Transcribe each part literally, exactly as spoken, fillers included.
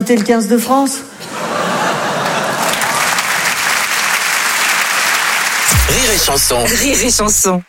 écouté le quinze de France? Rire et chanson. Rire et chanson.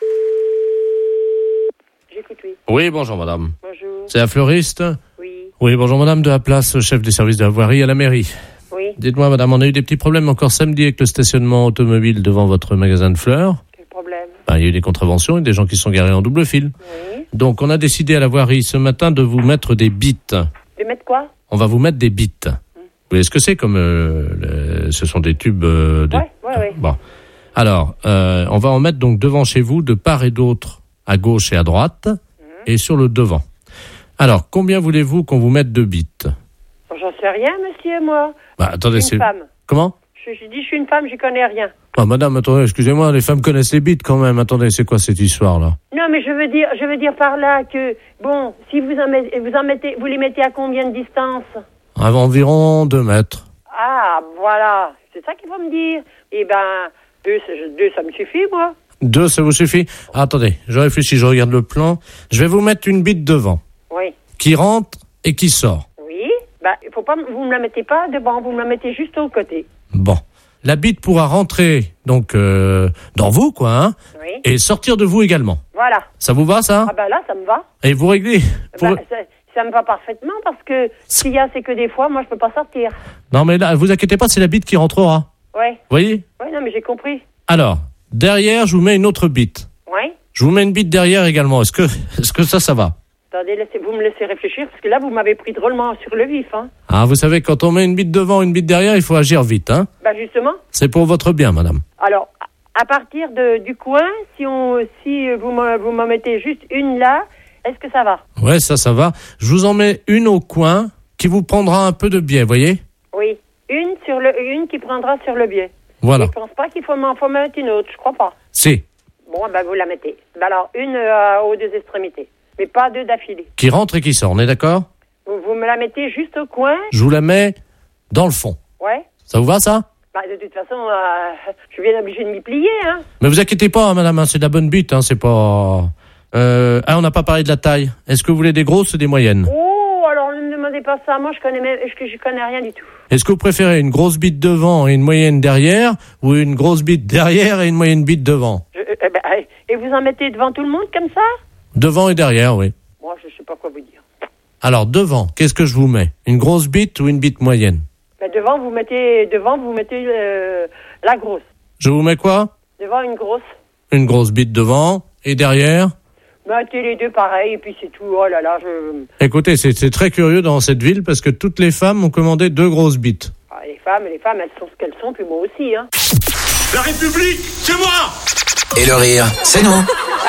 J'écoute, oui. Oui, bonjour madame. Bonjour. C'est la fleuriste? Oui. Oui, bonjour madame, de la place, chef des services de la voirie à la mairie. Oui. Dites-moi madame, on a eu des petits problèmes encore samedi avec le stationnement automobile devant votre magasin de fleurs. Quel problème? Ben, il y a eu des contraventions et des gens qui sont garés en double fil. Oui. Donc on a décidé à la voirie ce matin de vous mettre des bites. De mettre quoi? On va vous mettre des bites. Hum. Vous voyez ce que c'est comme... Euh, le, ce sont des tubes... Euh, des... Ouais, ouais, ouais. Bon. Alors, euh, on va en mettre donc devant chez vous, de part et d'autre, à gauche et à droite, mmh. et sur le devant. Alors, combien voulez-vous qu'on vous mette de bites? J'en sais rien, monsieur, moi. Bah, attendez, je suis une c'est... femme. Comment? Je, je dis, je suis une femme, j'y connais rien. Ah, madame, attendez, excusez-moi, les femmes connaissent les bites quand même. Attendez, c'est quoi cette histoire-là? Non, mais je veux dire, je veux dire par là que, bon, si vous en mettez, vous en mettez, vous les mettez à combien de distance? À environ deux mètres. Ah, voilà. C'est ça qu'il faut me dire. Eh ben, deux, deux, ça me suffit, moi. Deux, ça vous suffit? Ah, attendez, je réfléchis, je regarde le plan. Je vais vous mettre une bite devant. Oui. Qui rentre et qui sort. Oui. Ben, il faut pas, vous me la mettez pas devant, vous me la mettez juste au côté. Bon. La bite pourra rentrer, donc, euh, dans vous, quoi, hein. Oui. Et sortir de vous également. Voilà. Ça vous va, ça? Ah ben là, ça me va. Et vous réglez pour... Ben, ça, ça me va parfaitement parce que ce qu'il y a, c'est que des fois, moi, je peux pas sortir. Non, mais là, vous inquiétez pas, c'est la bite qui rentrera. Ouais. Vous voyez? Ouais, non, mais j'ai compris. Alors, derrière, je vous mets une autre bite. Ouais. Je vous mets une bite derrière également. Est-ce que, est-ce que ça, ça va? Attendez, laissez, vous me laissez réfléchir parce que là, vous m'avez pris drôlement sur le vif, hein. Ah, vous savez, quand on met une bite devant, une bite derrière, il faut agir vite, hein. Bah, justement. C'est pour votre bien, madame. Alors, à partir de, du coin, si on, si vous m'en, vous m'en mettez juste une là, est-ce que ça va? Ouais, ça, ça va. Je vous en mets une au coin qui vous prendra un peu de biais, voyez? Oui. Une sur le, une qui prendra sur le biais. Voilà. Je pense pas qu'il faut m'en faut mettre une autre, je crois pas. Si. Bon, ben, vous la mettez. Ben alors, une euh, aux deux extrémités. Mais pas deux d'affilée. Qui rentre et qui sort, on est d'accord? Vous, vous me la mettez juste au coin. Je vous la mets dans le fond. Ouais. Ça vous va, ça? Bah, de toute façon, euh, je suis bien obligée de m'y plier, hein. Mais vous inquiétez pas, hein, madame, hein, c'est de la bonne bite, hein, c'est pas... Euh, ah, on n'a pas parlé de la taille. Est-ce que vous voulez des grosses ou des moyennes? Oh, alors ne me demandez pas ça. Moi, je connais même, je, je connais rien du tout. Est-ce que vous préférez une grosse bite devant et une moyenne derrière, ou une grosse bite derrière et une moyenne bite devant? Je, euh, ben, euh, et vous en mettez devant tout le monde comme ça? Devant et derrière, oui. Moi, je sais pas quoi vous dire. Alors, devant, qu'est-ce que je vous mets? Une grosse bite ou une bite moyenne? Ben, devant, vous mettez, devant, vous mettez euh, la grosse. Je vous mets quoi? Devant, une grosse. Une grosse bite devant, et derrière? Mettez les deux pareil, et puis c'est tout. Oh là là, je... Écoutez, c'est, c'est très curieux dans cette ville, parce que toutes les femmes ont commandé deux grosses bites. Ah, les femmes, les femmes, elles sont ce qu'elles sont, puis moi aussi, hein. La République, c'est moi! Et le rire, c'est nous.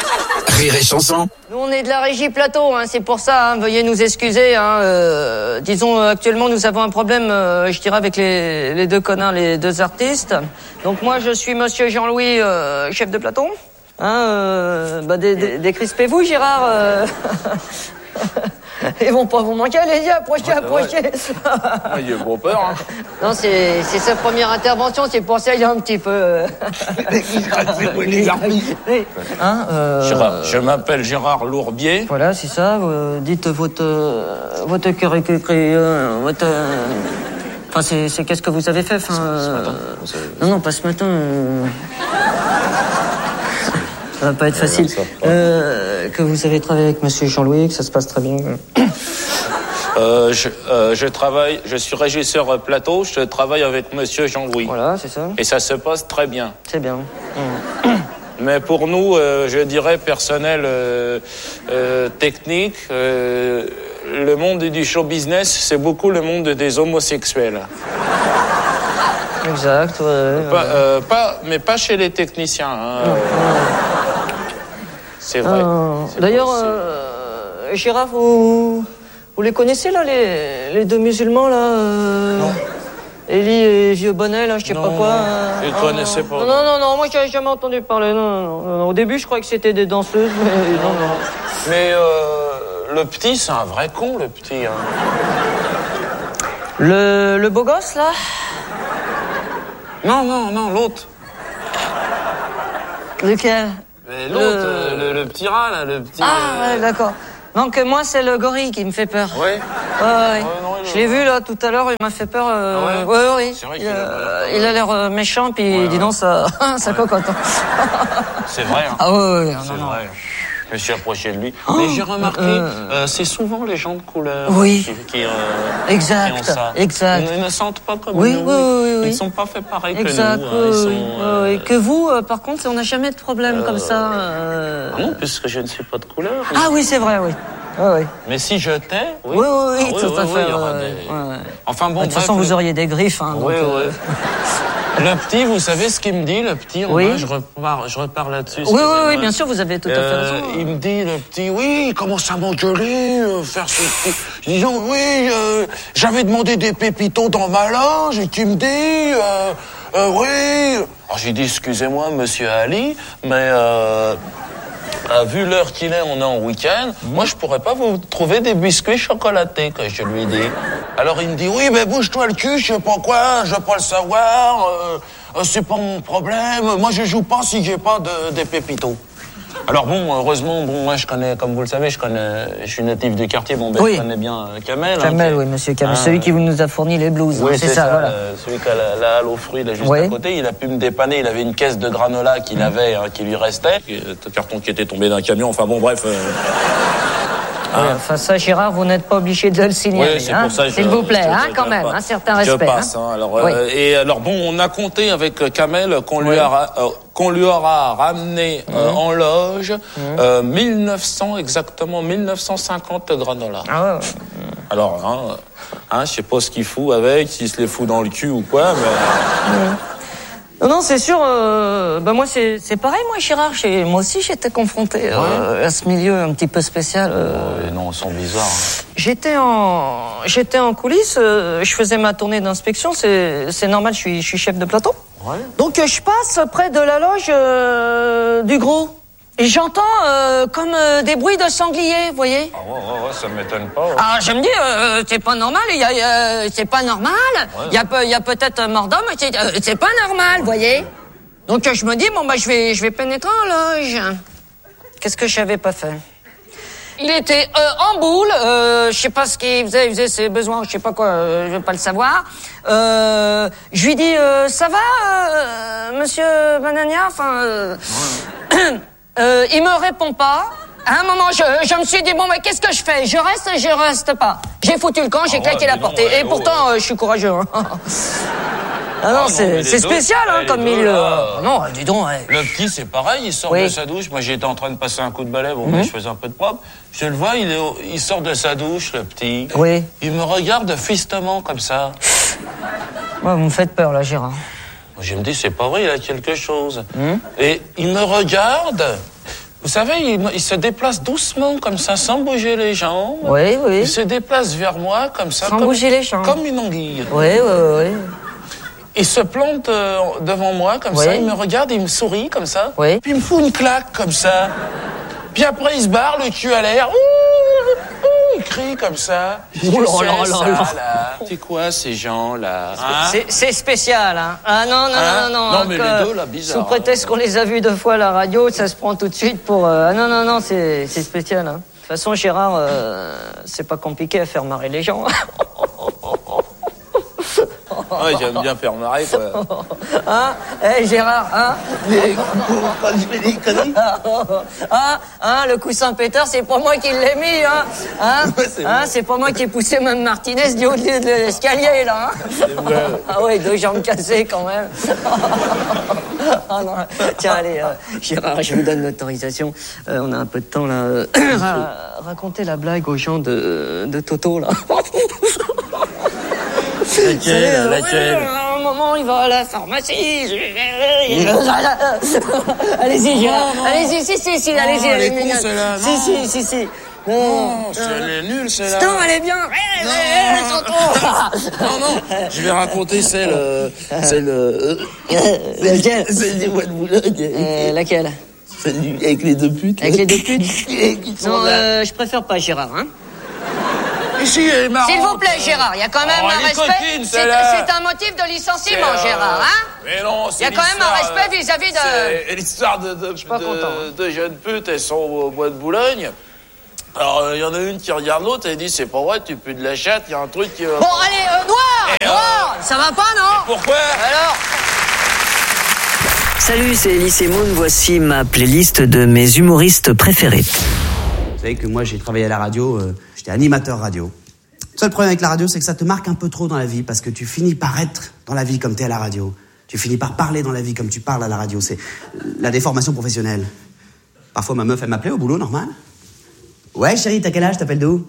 Rire et chanson. Nous, on est de la régie plateau, hein, c'est pour ça, hein, veuillez nous excuser. Hein, euh, disons, euh, actuellement, nous avons un problème, euh, je dirais, avec les, les deux connards, les deux artistes. Donc moi, je suis monsieur Jean-Louis, euh, chef de plateau. Hein, euh, bah, dé- dé- décrispez-vous, Gérard. Euh... Ils vont pas vous manquer, allez-y, approchez, approchez. Il y a gros peur, hein. Non, c'est, c'est sa première intervention, c'est pour ça qu'il y a un petit peu... hein, euh... Gérard, je m'appelle Gérard Lourbier. Voilà, c'est ça. Euh, dites votre euh, votre curriculum, euh, votre. euh, Enfin, c'est, c'est qu'est-ce que vous avez fait, enfin. Ce matin, euh, vous avez- Non, non, pas ce matin. euh. Ça va pas être Ouais, facile. ça, Euh, que vous avez travaillé avec Monsieur Jean-Louis, que ça se passe très bien. Euh, je, euh, je travaille, je suis régisseur plateau, je travaille avec monsieur Jean-Louis. Voilà, c'est ça. Et ça se passe très bien. C'est bien. Mais pour nous, euh, je dirais personnel, euh, euh, technique, euh, le monde du show business, c'est beaucoup le monde des homosexuels. Exact, ouais. ouais. Pas, euh, pas, mais pas chez les techniciens. Hein. Non, non. C'est vrai. Euh, C'est D'ailleurs, possible. euh, Gérard, vous, vous les connaissez, là, les, les deux musulmans, là euh, Non. Élie et Vieux Bonnet, là, je sais Non, pas quoi. non, euh, je les ah, connaissais pas. Non, non, non, non, moi, j'avais jamais entendu parler. Non, non, non, non. Au début, je croyais que c'était des danseuses, mais non, non. Mais euh, le petit, c'est un vrai con, le petit. Hein. Le, le beau gosse, là? Non, non, non, l'autre. Lequel? Mais l'autre, Le- euh, le... Le, petit rat, là, le petit... Ah, euh, ouais, d'accord. Donc, moi, c'est le gorille qui me fait peur. Ouais. Ouais, ouais. Ouais, non, Je l'ai vu là tout à l'heure, il m'a fait peur. Euh... Ah ouais, ouais, ouais. C'est vrai il, qu'il a, euh, ouais. il a l'air euh, méchant, puis ouais, dis donc, ça, ça ouais. cocotte. C'est vrai, hein. Ah ouais, ouais, c'est non, vrai. Non. Je me suis approché de lui. Oh, mais j'ai remarqué, euh... euh, c'est souvent les gens de couleur oui. qui, qui, euh, exact. qui ont ça. Exact. Ils ne sentent pas comme oui, nous. Oui, oui, oui. Ils ne sont pas faits pareil exact. que nous. Oui, hein. Ils oui, sont, oui. euh... Et que vous, euh, par contre, on n'a jamais de problème euh... comme ça. Euh... Ah non, puisque je ne suis pas de couleur. Ah oui, c'est vrai, oui. Oui, oui. Mais si je t'ai, oui. Oui, oui, oui, ah, tout oui, à oui, fait. Oui, ouais, des... ouais. Enfin bon, de toute façon, bref, vous auriez des griffes. Hein, oui, donc, oui. Euh... Le petit, vous savez ce qu'il me dit, le petit, en oui. bas, je repars, je repars là-dessus. Oui, oui, oui, bien sûr, vous avez tout à fait euh, raison. Il me dit, le petit, oui, il commence à m'engueuler, euh, faire ce petit... Je dis, oh, oui, euh, j'avais demandé des pépitos dans ma loge, et tu me dis, euh, euh, oui... Alors j'ai dit, excusez-moi, monsieur Ali, mais... Euh, Euh, vu l'heure qu'il est, on est en week-end. Mmh. Moi, je pourrais pas vous trouver des biscuits chocolatés, que je lui dis. Alors, il me dit, oui, mais bouge-toi le cul, je sais pas quoi, je veux pas le savoir, euh, euh, c'est pas mon problème. Moi, je joue pas si j'ai pas de, des pépitos. Alors bon, heureusement, bon, moi je connais, comme vous le savez, je connais, je suis natif du quartier, bon, ben, oui. je connais bien euh, Kamel. Kamel, hein, oui, monsieur Kamel, hein, celui qui nous a fourni les blues, oui, hein, c'est ça, ça voilà. Euh, celui qui a la, la halle aux fruits, là, juste oui. à côté, il a pu me dépanner, il avait une caisse de granola qu'il avait, hein, qui lui restait, un carton qui était tombé d'un camion, enfin bon, bref... Euh... Oui, hein. Enfin, ça, Gérard, vous n'êtes pas obligé de le signaler. Oui, c'est hein, pour ça. S'il vous plaît, hein, quand même, un certain respect. Je passe. Hein. Hein, alors, oui. euh, et alors, bon, on a compté avec Kamel qu'on lui, oui. a, euh, qu'on lui aura ramené euh, mmh. en loge mmh. euh, mille neuf cents, exactement mille neuf cent cinquante granola. Ah ouais, ouais. Alors, hein, hein, je sais pas ce qu'il fout avec, s'il se les fout dans le cul ou quoi, mais... Mmh. Non, non, c'est sûr. Euh, ben moi, c'est c'est pareil, moi, Gérard. Moi aussi, j'étais confronté ouais. euh, à ce milieu un petit peu spécial. Euh, oh, non, ils sont bizarres. Hein. J'étais en j'étais en coulisses. Euh, je faisais ma tournée d'inspection. C'est c'est normal. Je suis je suis chef de plateau. Ouais. Donc euh, je passe près de la loge euh, du gros. Et j'entends euh, comme euh, des bruits de sangliers, vous voyez. Ah ouais, ouais, ouais, ça m'étonne pas. Ouais. Ah, je me dis, euh, c'est pas normal, il y a, euh, c'est pas normal. Il ouais. y a, peu, y a peut-être un mort d'homme, c'est, euh, c'est pas normal, vous voyez. Donc euh, je me dis, bon bah je vais, je vais pénétrer en loge. Qu'est-ce que j'avais pas fait? Il était euh, en boule, euh, je sais pas ce qu'il faisait, il faisait ses besoins, je sais pas quoi, euh, je veux pas le savoir. Euh, je lui dis, euh, ça va, euh, monsieur Banania, enfin. Euh, ouais. Euh, il me répond pas. À un moment, je, je me suis dit, bon, mais qu'est-ce que je fais? Je reste, je reste pas. J'ai foutu le camp, j'ai ah claqué ouais, la porte. Non, ouais, et oh, pourtant, ouais. euh, je suis courageux. Hein. ah non, ah c'est, c'est spécial, deux, hein, comme milieu. Euh... Non, dis donc. Ouais. Le petit, c'est pareil, il sort oui. de sa douche. Moi, j'étais en train de passer un coup de balai, bon, mm-hmm. mais je faisais un peu de propre. Je le vois, il, est au... il sort de sa douche, le petit. Oui. Il me regarde fistement, comme ça. Ouais, vous me faites peur, là, Gérard. Je me dis, c'est pas vrai, il a quelque chose. Mmh. Et il me regarde. Vous savez, il, il se déplace doucement, comme ça, sans bouger les jambes. Oui, oui. Il se déplace vers moi, comme ça. Sans comme, bouger les jambes. Comme une anguille. Oui, oui, oui. Il se plante euh, devant moi, comme oui. ça. Il me regarde, il me sourit, comme ça. Oui. Puis il me fout une claque, comme ça. Puis après, il se barre, le cul à l'air. Ouh, ouh, il crie comme ça. Oh là là là là. C'est quoi, ces gens-là hein? c'est, c'est spécial, hein. Ah non, non, hein? non, non. Non, mais les deux, là, bizarre. Sous prétexte hein. qu'on les a vus deux fois à la radio, ça se prend tout de suite pour... Euh... Ah non, non, non, c'est, c'est spécial, hein. De toute façon, Gérard, euh, c'est pas compliqué à faire marrer les gens. Ouais, j'aime bien faire marrer, quoi. Hein? Eh, hey, Gérard, hein? Mais je fais des conneries. Hein? Hein? Le coussin pétard, c'est pas moi qui l'ai mis, hein? Hein? Ouais, c'est, hein? C'est pas moi qui ai poussé Mme Martinez du haut de, de l'escalier, là, hein? C'est vrai. Ah ouais, deux jambes cassées, quand même. Ah non. Tiens, allez, euh, Gérard, je vous donne l'autorisation. Euh, on a un peu de temps, là. Ra- racontez la blague aux gens de, de Toto, là. Laquelle, laquelle À un moment, il va à la pharmacie. Allez-y, Gérard. Allez-y, si, si, si, allez-y. Elle est con, celle-là. Si, si, si, si. Non, elle est nulle, celle-là. Non, elle est bien. Non, non, je vais raconter celle... Celle... Laquelle? Celle des mois de Boulogne. Laquelle? Celle avec les deux putes. Avec les deux putes? Non, je préfère pas, Gérard, hein. Ici, elle est marrante. S'il vous plaît, Gérard, il y a quand même oh, un respect. Copine, c'est, c'est un motif de licenciement, euh, Gérard, hein? Mais non, c'est il y a quand même un respect vis-à-vis de... C'est l'histoire de, de, de, de, de jeunes putes, elles sont au bois de Boulogne. Alors, il y en a une qui regarde l'autre et elle dit, c'est pas vrai, tu pues de la chatte, il y a un truc qui... Bon, allez, euh, Noir, Et, Noir, euh, ça va pas, non? Pourquoi? Alors? Salut, c'est Elise Moon. Voici ma playlist de mes humoristes préférés. Vous savez que moi, j'ai travaillé à la radio, euh, j'étais animateur radio. Le seul problème avec la radio, c'est que ça te marque un peu trop dans la vie, parce que tu finis par être dans la vie comme t'es à la radio. Tu finis par parler dans la vie comme tu parles à la radio. C'est la déformation professionnelle. Parfois, ma meuf, elle m'appelait au boulot, normal. Ouais, chérie, t'as quel âge? T'appelles d'où?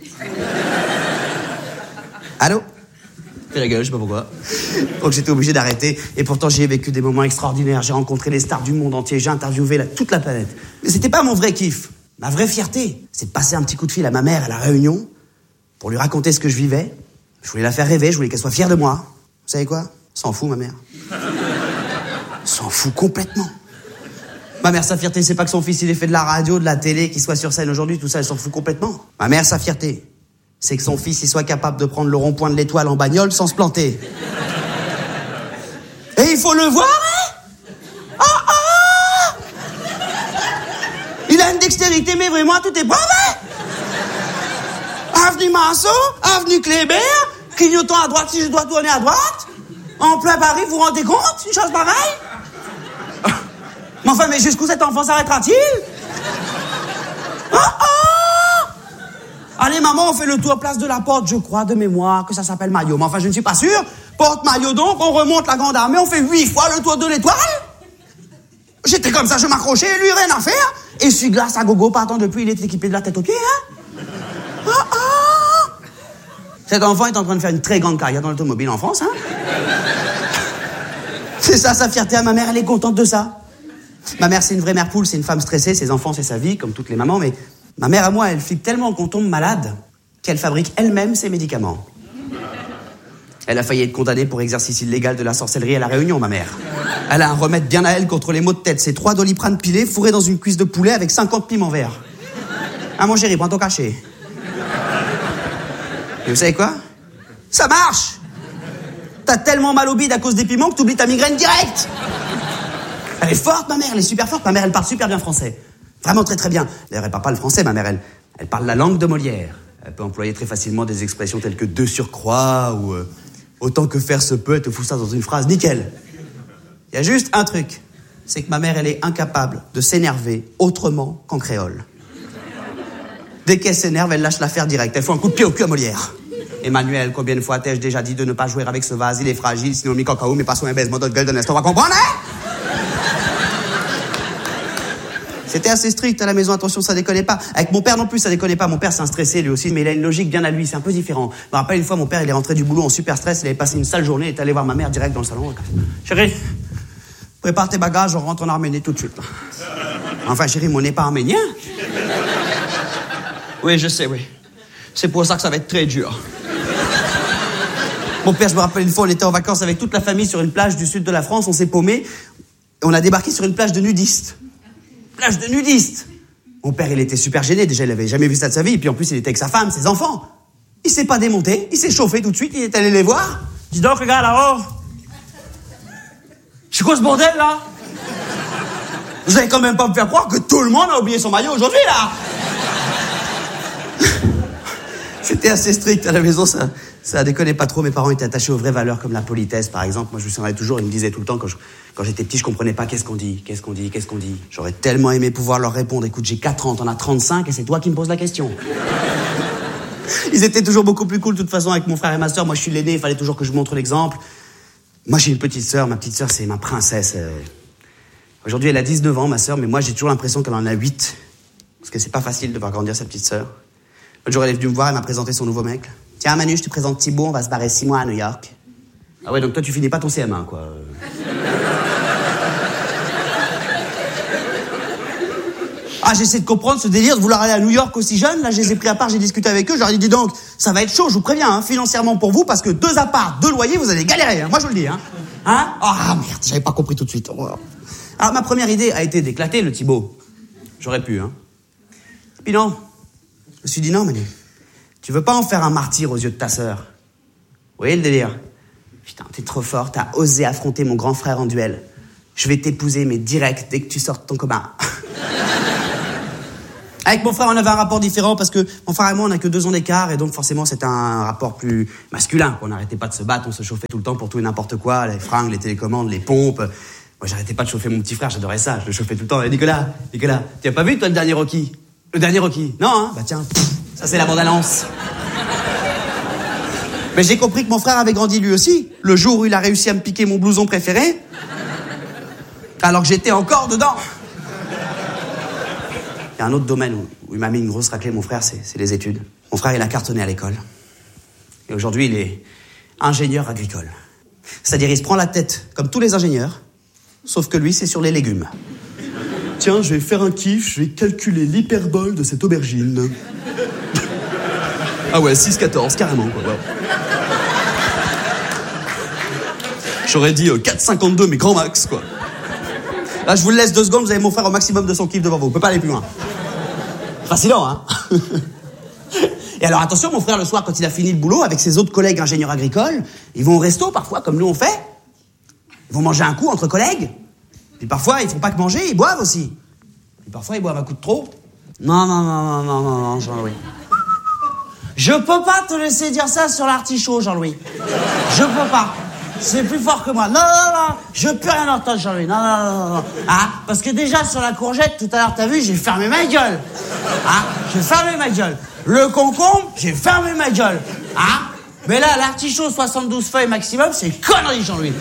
Allô? Fais la gueule, je sais pas pourquoi. Donc j'étais obligé d'arrêter. Et pourtant, j'ai vécu des moments extraordinaires. J'ai rencontré les stars du monde entier. J'ai interviewé la, toute la planète. Mais c'était pas mon vrai kiff. Ma vraie fierté, c'est de passer un petit coup de fil à ma mère à la Réunion pour lui raconter ce que je vivais. Je voulais la faire rêver. Je voulais qu'elle soit fière de moi. Vous savez quoi? S'en fout, ma mère. S'en fout complètement. Ma mère, sa fierté, c'est pas que son fils, il ait fait de la radio, de la télé, qu'il soit sur scène aujourd'hui, tout ça, elle s'en fout complètement. Ma mère, sa fierté, c'est que son fils, il soit capable de prendre le rond-point de l'Étoile en bagnole sans se planter. Et il faut le voir, hein? Ah, ah! Il a une dextérité, mais vraiment, tout est mauvais! Avenue Marceau, avenue Kléber, clignotant à droite si je dois tourner à droite, en plein Paris, vous vous rendez compte? Une chose pareille? Mais enfin, mais jusqu'où cet enfant s'arrêtera-t-il? Oh, oh! Allez, maman, on fait le tour place de la Porte, je crois, de mémoire, que ça s'appelle Maillot. Mais enfin, je ne suis pas sûr. Porte Maillot, donc, on remonte la Grande Armée, on fait huit fois le tour de l'Étoile. J'étais comme ça, je m'accrochais, lui, rien à faire. Et suis glace à gogo, partant depuis, il est équipé de la tête aux pieds, hein? Oh, oh! Cet enfant est en train de faire une très grande carrière dans l'automobile en France, hein? C'est ça, sa fierté à ma mère, elle est contente de ça. Ma mère, c'est une vraie mère poule, c'est une femme stressée, ses enfants, c'est sa vie, comme toutes les mamans, mais ma mère, à moi, elle flippe tellement qu'on tombe malade qu'elle fabrique elle-même ses médicaments. Elle a failli être condamnée pour exercice illégal de la sorcellerie à La Réunion, ma mère. Elle a un remède bien à elle contre les maux de tête, c'est trois Doliprane pilés fourrés dans une cuisse de poulet avec cinquante piments verts. Ah, mon chéri, prends ton cachet. Et vous savez quoi? Ça marche! T'as tellement mal au bide à cause des piments que t'oublies ta migraine directe! Elle est forte, ma mère, elle est super forte. Ma mère, elle parle super bien français. Vraiment très très bien. D'ailleurs, elle parle pas le français, ma mère, elle, elle parle la langue de Molière. Elle peut employer très facilement des expressions telles que de surcroît ou euh, autant que faire se peut, elle te fout ça dans une phrase, nickel. Il y a juste un truc, c'est que ma mère, elle est incapable de s'énerver autrement qu'en créole. Dès qu'elle s'énerve, elle lâche l'affaire directe. Elle fout un coup de pied au cul à Molière. Emmanuel, combien de fois t'ai-je déjà dit de ne pas jouer avec ce vase? Il est fragile, sinon mi cacao, mais pas sur un baisement de gueule de Nestor, on va comprendre, hein? C'était assez strict à la maison, attention, ça déconnait pas. Avec mon père non plus, ça déconnait pas. Mon père, c'est un stressé lui aussi, mais il a une logique bien à lui, c'est un peu différent. Je me rappelle une fois, mon père, il est rentré du boulot en super stress, il avait passé une sale journée, il est allé voir ma mère direct dans le salon. Chérie, prépare tes bagages, on rentre en Arménie tout de suite. Enfin, chérie, mon n'est pas arménien. Oui, je sais, oui. C'est pour ça que ça va être très dur. Mon père, je me rappelle une fois, on était en vacances avec toute la famille sur une plage du sud de la France, on s'est paumé, on a débarqué sur une plage de nudistes. Plage de nudistes. Mon père, il était super gêné. Déjà, il avait jamais vu ça de sa vie. Et puis, en plus, il était avec sa femme, ses enfants. Il s'est pas démonté. Il s'est chauffé tout de suite. Il est allé les voir. Dis donc, regarde là-haut. C'est quoi ce bordel, là? Vous allez quand même pas me faire croire que tout le monde a oublié son maillot aujourd'hui, là? C'était assez strict à la maison, ça. Ça déconnait pas trop. Mes parents étaient attachés aux vraies valeurs comme la politesse, par exemple. Moi, je me souviendrai toujours, ils me disaient tout le temps, quand, je, quand j'étais petit, je comprenais pas qu'est-ce qu'on dit, qu'est-ce qu'on dit, qu'est-ce qu'on dit. J'aurais tellement aimé pouvoir leur répondre, écoute, j'ai quatre ans, t'en as trente-cinq et c'est toi qui me poses la question. Ils étaient toujours beaucoup plus cool, de toute façon, avec mon frère et ma sœur. Moi, je suis l'aîné, il fallait toujours que je montre l'exemple. Moi, j'ai une petite sœur. Ma petite sœur, c'est ma princesse. Aujourd'hui, elle a dix-neuf ans, ma sœur, mais moi, j'ai toujours l'impression qu'elle en a huit. Parce que c'est pas facile de voir grandir sa petite sœur. L'autre jour, elle est venue me voir, elle m'a présenté son nouveau mec. Tiens, Manu, je te présente Thibaut, on va se barrer six mois à New York. Ah ouais, donc toi, tu finis pas ton C M un, quoi. Ah, j'essaie de comprendre ce délire de vouloir aller à New York aussi jeune. Là, je les ai pris à part, j'ai discuté avec eux. Je leur ai dit, dis donc, ça va être chaud, je vous préviens, hein, financièrement pour vous, parce que deux apparts, deux loyers, vous allez galérer, hein, moi je vous le dis. Hein, hein ah, merde, j'avais pas compris tout de suite. Alors, ma première idée a été d'éclater le Thibaut. J'aurais pu, hein. Puis non, je me suis dit, non, Manu, tu veux pas en faire un martyr aux yeux de ta sœur? Vous voyez le délire? Putain, t'es trop fort, t'as osé affronter mon grand frère en duel. Je vais t'épouser, mais direct, dès que tu sors de ton coma. Avec mon frère, on avait un rapport différent parce que mon frère et moi, on a que deux ans d'écart et donc forcément, c'était un rapport plus masculin. On n'arrêtait pas de se battre, on se chauffait tout le temps pour tout et n'importe quoi, les fringues, les télécommandes, les pompes. Moi, j'arrêtais pas de chauffer mon petit frère, j'adorais ça, je le chauffais tout le temps. Et Nicolas, Nicolas, tu as pas vu toi le dernier Rocky? Le dernier Rocky? Non, hein? Bah tiens, ça c'est la bande-annonce. Mais j'ai compris que mon frère avait grandi lui aussi, le jour où il a réussi à me piquer mon blouson préféré, alors que j'étais encore dedans. Il y a un autre domaine où, où il m'a mis une grosse raclée, mon frère, c'est, c'est les études. Mon frère, il a cartonné à l'école. Et aujourd'hui, il est ingénieur agricole. C'est-à-dire, il se prend la tête, comme tous les ingénieurs, sauf que lui, c'est sur les légumes. Tiens, je vais faire un kiff, je vais calculer l'hyperbole de cette aubergine. Ah ouais, six quatorze, carrément, quoi. Ouais. J'aurais dit euh, quatre cinquante-deux, mais grand max, quoi. Là, je vous le laisse deux secondes, vous avez mon frère au maximum de son kiff devant vous. Vous pouvez pas aller plus loin. Fascinant, hein? Et alors, attention, mon frère, le soir, quand il a fini le boulot, avec ses autres collègues ingénieurs agricoles, ils vont au resto, parfois, comme nous on fait. Ils vont manger un coup entre collègues. Puis parfois, ils font pas que manger, ils boivent aussi. Puis parfois, ils boivent un coup de trop. Non, non, non, non, non, non, non, Jean-Louis. Je peux pas te laisser dire ça sur l'artichaut, Jean-Louis. Je peux pas. C'est plus fort que moi. Non, non, non, je peux rien entendre, Jean-Louis. Non, non, non, non. Hein? Parce que déjà, sur la courgette, tout à l'heure, t'as vu, j'ai fermé ma gueule. Hein? J'ai fermé ma gueule. Le concombre, j'ai fermé ma gueule. Hein? Mais là, l'artichaut, soixante-douze feuilles maximum, c'est connerie, Jean-Louis.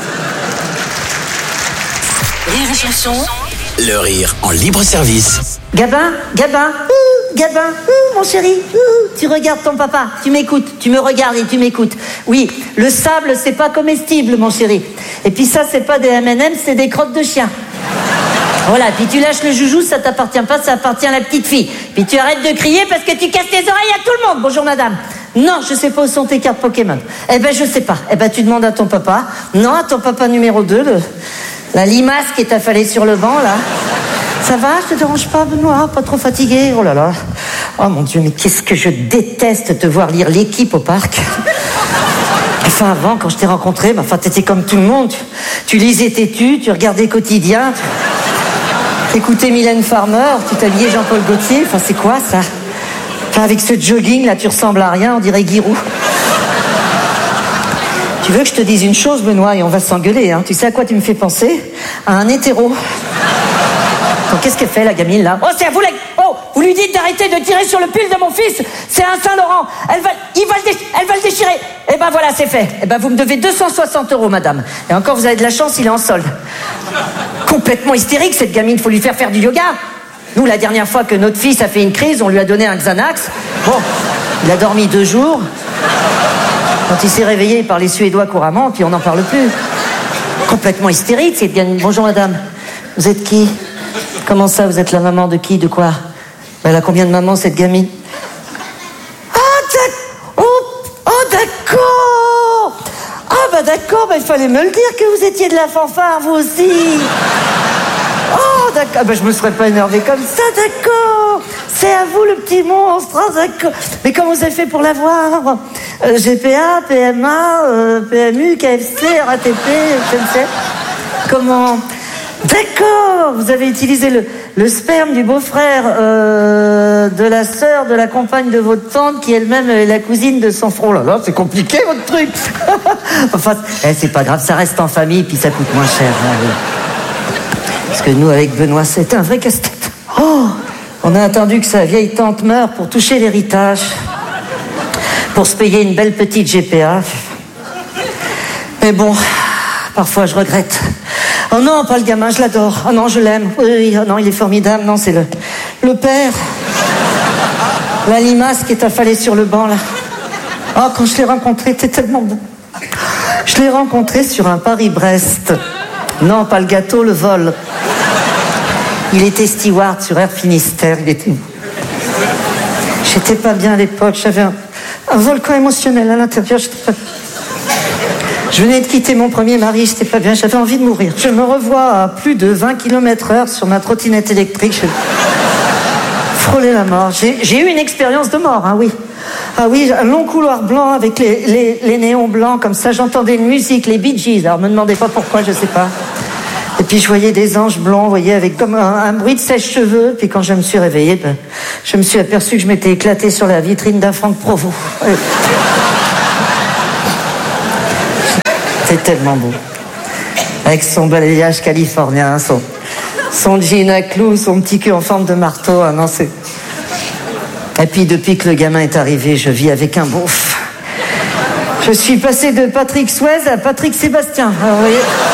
Rire et chanson. Le rire en libre service. Gabin, Gabin, ouh, Gabin, ouh, mon chéri, ouh, tu regardes ton papa, tu m'écoutes, tu me regardes et tu m'écoutes. Oui, le sable, c'est pas comestible, mon chéri. Et puis ça, c'est pas des M and M, c'est des crottes de chien. Voilà, puis tu lâches le joujou, ça t'appartient pas, ça appartient à la petite fille. Puis tu arrêtes de crier parce que tu casses tes oreilles à tout le monde. Bonjour madame. Non, je sais pas où sont tes cartes Pokémon. Eh ben, je sais pas. Eh ben, tu demandes à ton papa. Non, à ton papa numéro deux, le... la limace qui est affalée sur le banc, là. Ça va, je te dérange pas, Benoît? Pas trop fatigué? Oh là là. Oh mon Dieu, mais qu'est-ce que je déteste te voir lire L'équipe au parc. Enfin, avant, quand je t'ai rencontré, bah, enfin, t'étais comme tout le monde. Tu, tu lisais Tétu, tu regardais Quotidien, tu écoutais Mylène Farmer, tu t'habillais Jean-Paul Gaultier. Enfin, c'est quoi, ça? Enfin, avec ce jogging, là, tu ressembles à rien, on dirait Giroud. Tu veux que je te dise une chose, Benoît, et on va s'engueuler, hein? Tu sais à quoi tu me fais penser? À un hétéro. Donc, qu'est-ce qu'elle fait, la gamine, là? Oh, c'est à vous, la... Oh, vous lui dites d'arrêter de tirer sur le pull de mon fils. C'est un Saint-Laurent. Elle va... Il va le dé... Elle va le déchirer. Eh ben, voilà, c'est fait. Eh ben, vous me devez deux cent soixante euros, madame. Et encore, vous avez de la chance, il est en solde. Complètement hystérique, cette gamine. Faut lui faire faire du yoga. Nous, la dernière fois que notre fils a fait une crise, on lui a donné un Xanax. Bon, il a dormi deux jours. Quand il s'est réveillé, il parlait suédois couramment, puis on n'en parle plus. Complètement hystérique, cette gamine. Bonjour, madame. Vous êtes qui? Comment ça, vous êtes la maman de qui? De quoi? Elle a combien de mamans, cette gamine? Ah, d'ac... oh, oh, d'accord. Ah, bah d'accord, bah, il fallait me le dire que vous étiez de la fanfare, vous aussi. Oh, d'accord. Bah, je me serais pas énervée comme ça, d'accord. C'est à vous, le petit monstre, hein, d'accord. Mais comment vous avez fait pour l'avoir? euh, G P A, P M A, euh, P M U, K F C, R A T P, F M C. Comment? D'accord, vous avez utilisé le, le sperme du beau-frère euh, de la sœur de la compagne de votre tante qui elle-même est la cousine de son frère. Oh là là, c'est compliqué votre truc. Enfin, eh, c'est pas grave, ça reste en famille puis ça coûte moins cher. Hein, oui. Parce que nous, avec Benoît, c'est un vrai casse-tête. Oh, on a attendu que sa vieille tante meure pour toucher l'héritage, pour se payer une belle petite G P A. Mais bon, parfois je regrette. Oh non, pas le gamin, je l'adore. Oh non, je l'aime. Oui, oh non, il est formidable. Non, c'est le, le père. La limace qui est affalée sur le banc, là. Oh, quand je l'ai rencontré, t'es tellement beau. Je l'ai rencontré sur un Paris-Brest. Non, pas le gâteau, le vol. Il était steward sur Air Finistère. Il était... J'étais pas bien à l'époque. J'avais un, un volcan émotionnel à l'intérieur. J'étais pas... Je venais de quitter mon premier mari, j'étais pas bien, j'avais envie de mourir. Je me revois à plus de vingt kilomètres heure sur ma trottinette électrique. Je frôlais la mort. J'ai, j'ai eu une expérience de mort, hein, oui. Ah oui, un long couloir blanc avec les, les, les néons blancs, comme ça, j'entendais une musique, les Bee Gees. Alors, me demandez pas pourquoi, je sais pas. Et puis je voyais des anges blancs, vous voyez, avec comme un, un bruit de sèche-cheveux. Puis quand je me suis réveillée, ben, je me suis aperçue que je m'étais éclatée sur la vitrine d'un Franck Provost. C'était tellement beau. Avec son balayage californien, son, son jean à clous, son petit cul en forme de marteau. Ah non, c'est... Et puis depuis que le gamin est arrivé, je vis avec un beauf. Je suis passée de Patrick Swayze à Patrick Sébastien. Alors, vous voyez...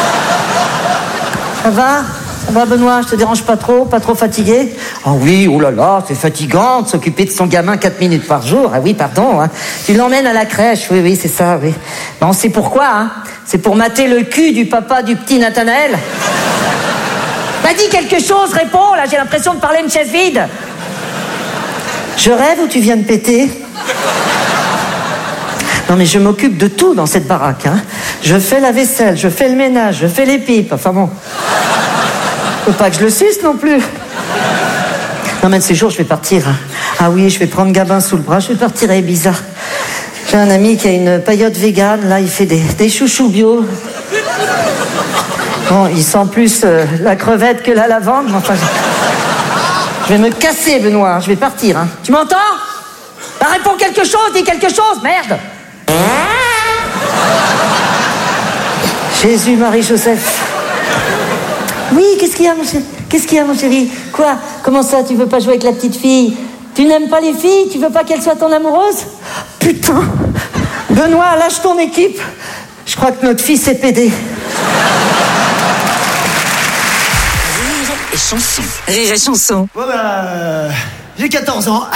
Ça va? Ça va, Benoît? Je te dérange pas trop? Pas trop fatigué? Ah oui, oh là là, c'est fatigant de s'occuper de son gamin quatre minutes par jour. Ah oui, pardon. Hein. Tu l'emmènes à la crèche, oui, oui, c'est ça, oui. Ben, on sait pourquoi, hein. C'est pour mater le cul du papa du petit Nathanaël. Bah dis quelque chose, réponds, là, j'ai l'impression de parler à une chaise vide. Je rêve ou tu viens de péter? Non mais je m'occupe de tout dans cette baraque, hein. Je fais la vaisselle, je fais le ménage, je fais les pipes, enfin bon. Faut pas que je le suce non plus. Non mais de ces jours, je vais partir. Hein. Ah oui, je vais prendre Gabin sous le bras, je vais partir à Ibiza. J'ai un ami qui a une paillote végane, là, il fait des, des chouchous bio. Bon, il sent plus euh, la crevette que la lavande, mais enfin... Je... je vais me casser, Benoît, je vais partir, hein. Tu m'entends? Bah, réponds quelque chose, dis quelque chose, merde. Jésus, Marie, Joseph. Oui, qu'est-ce qu'il y a, mon chéri? Qu'est-ce qu'il y a, mon chéri? Quoi? Comment ça, tu veux pas jouer avec la petite fille? Tu n'aimes pas les filles? Tu veux pas qu'elle soit ton amoureuse? Putain! Benoît, lâche ton équipe. Je crois que notre fils est pédé. Rire et chanson. Rire et chanson. Ouais, bah, euh, j'ai quatorze ans.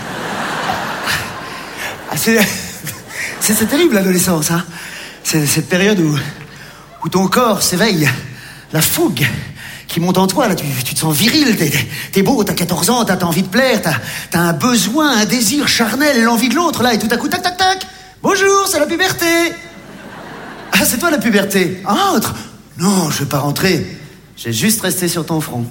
Ah, c'est, c'est, c'est terrible, l'adolescence, hein. C'est cette période où, où ton corps s'éveille. La fougue qui monte en toi, là, tu, tu te sens viril, t'es, t'es beau, t'as quatorze ans, t'as, t'as envie de plaire, t'as, t'as un besoin, un désir charnel, l'envie de l'autre, là, et tout à coup, tac, tac, tac, bonjour, c'est la puberté. Ah, c'est toi la puberté. Entre. Non, je vais pas rentrer, j'ai juste resté sur ton front.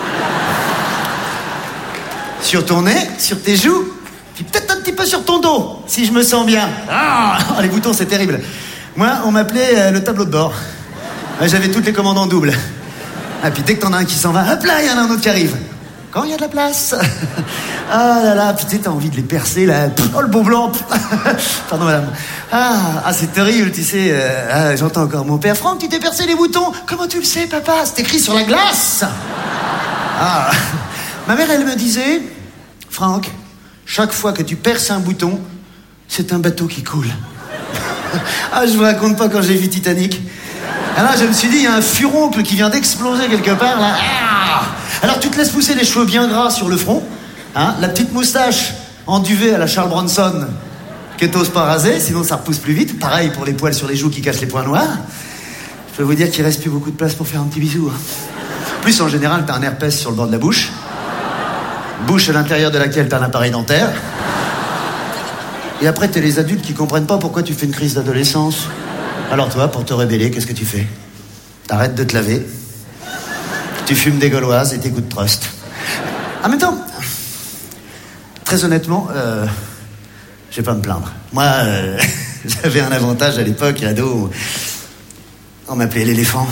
Sur ton nez, sur tes joues, puis peut-être un petit peu sur ton dos, si je me sens bien. Ah, les boutons, c'est terrible. Moi, on m'appelait euh, le tableau de bord. J'avais toutes les commandes en double. Ah, puis dès que t'en as un qui s'en va, hop là, il y en a un autre qui arrive. Quand il y a de la place. Ah là là, putain, t'as envie de les percer, là. Oh, le beau blanc. Pardon, madame. Ah, ah, c'est terrible, tu sais. Euh, ah, j'entends encore mon père. Franck, tu t'es percé les boutons. Comment tu le sais, papa? C'est écrit sur la glace. Ah. Ma mère, elle me disait, Franck, chaque fois que tu perces un bouton, c'est un bateau qui coule. Ah, je vous raconte pas quand j'ai vu Titanic. Alors je me suis dit, il y a un furoncle qui vient d'exploser quelque part, là. Ah. Alors tu te laisses pousser les cheveux bien gras sur le front, hein, la petite moustache en duvet à la Charles Bronson, que t'oses pas raser, sinon ça repousse plus vite. Pareil pour les poils sur les joues qui cachent les points noirs. Je peux vous dire qu'il reste plus beaucoup de place pour faire un petit bisou. En plus, en général, t'as un herpès sur le bord de la bouche. Bouche à l'intérieur de laquelle t'as un appareil dentaire. Et après, t'es les adultes qui comprennent pas pourquoi tu fais une crise d'adolescence. Alors toi, pour te rébeller, qu'est-ce que tu fais? T'arrêtes de te laver, tu fumes des gauloises et t'écoutes Trust. En même temps, très honnêtement, euh, je vais pas me plaindre. Moi, euh, j'avais un avantage à l'époque, ado, on m'appelait l'éléphant.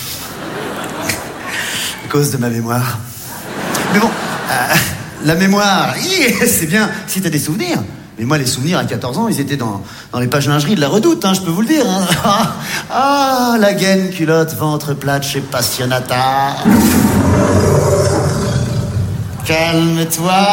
À cause de ma mémoire. Mais bon, euh, la mémoire, c'est bien si t'as des souvenirs. Mais moi, les souvenirs à quatorze ans, ils étaient dans, dans les pages lingerie de la Redoute, hein, je peux vous le dire. Hein. Ah, ah, la gaine, culotte, ventre plate chez Passionata. Calme-toi.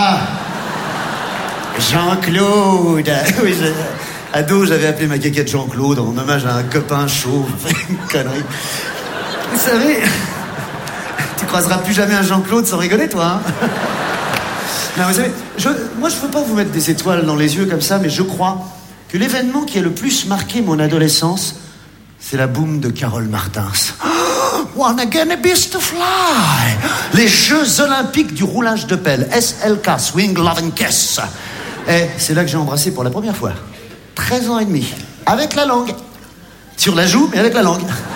Jean-Claude. Oui, je, ado, j'avais appelé ma caquette Jean-Claude en hommage à un copain chauve. Une connerie. Vous savez, tu croiseras plus jamais un Jean-Claude sans rigoler, toi, hein. Non, vous savez, je, moi je veux pas vous mettre des étoiles dans les yeux comme ça, mais je crois que l'événement qui a le plus marqué mon adolescence, c'est la boum de Carole Martins. Oh, wanna get a beast to fly. Les Jeux Olympiques du roulage de pelle, S L K, Swing, Love and Kiss. Et c'est là que j'ai embrassé pour la première fois. treize ans et demi, avec la langue. Sur la joue, mais avec la langue.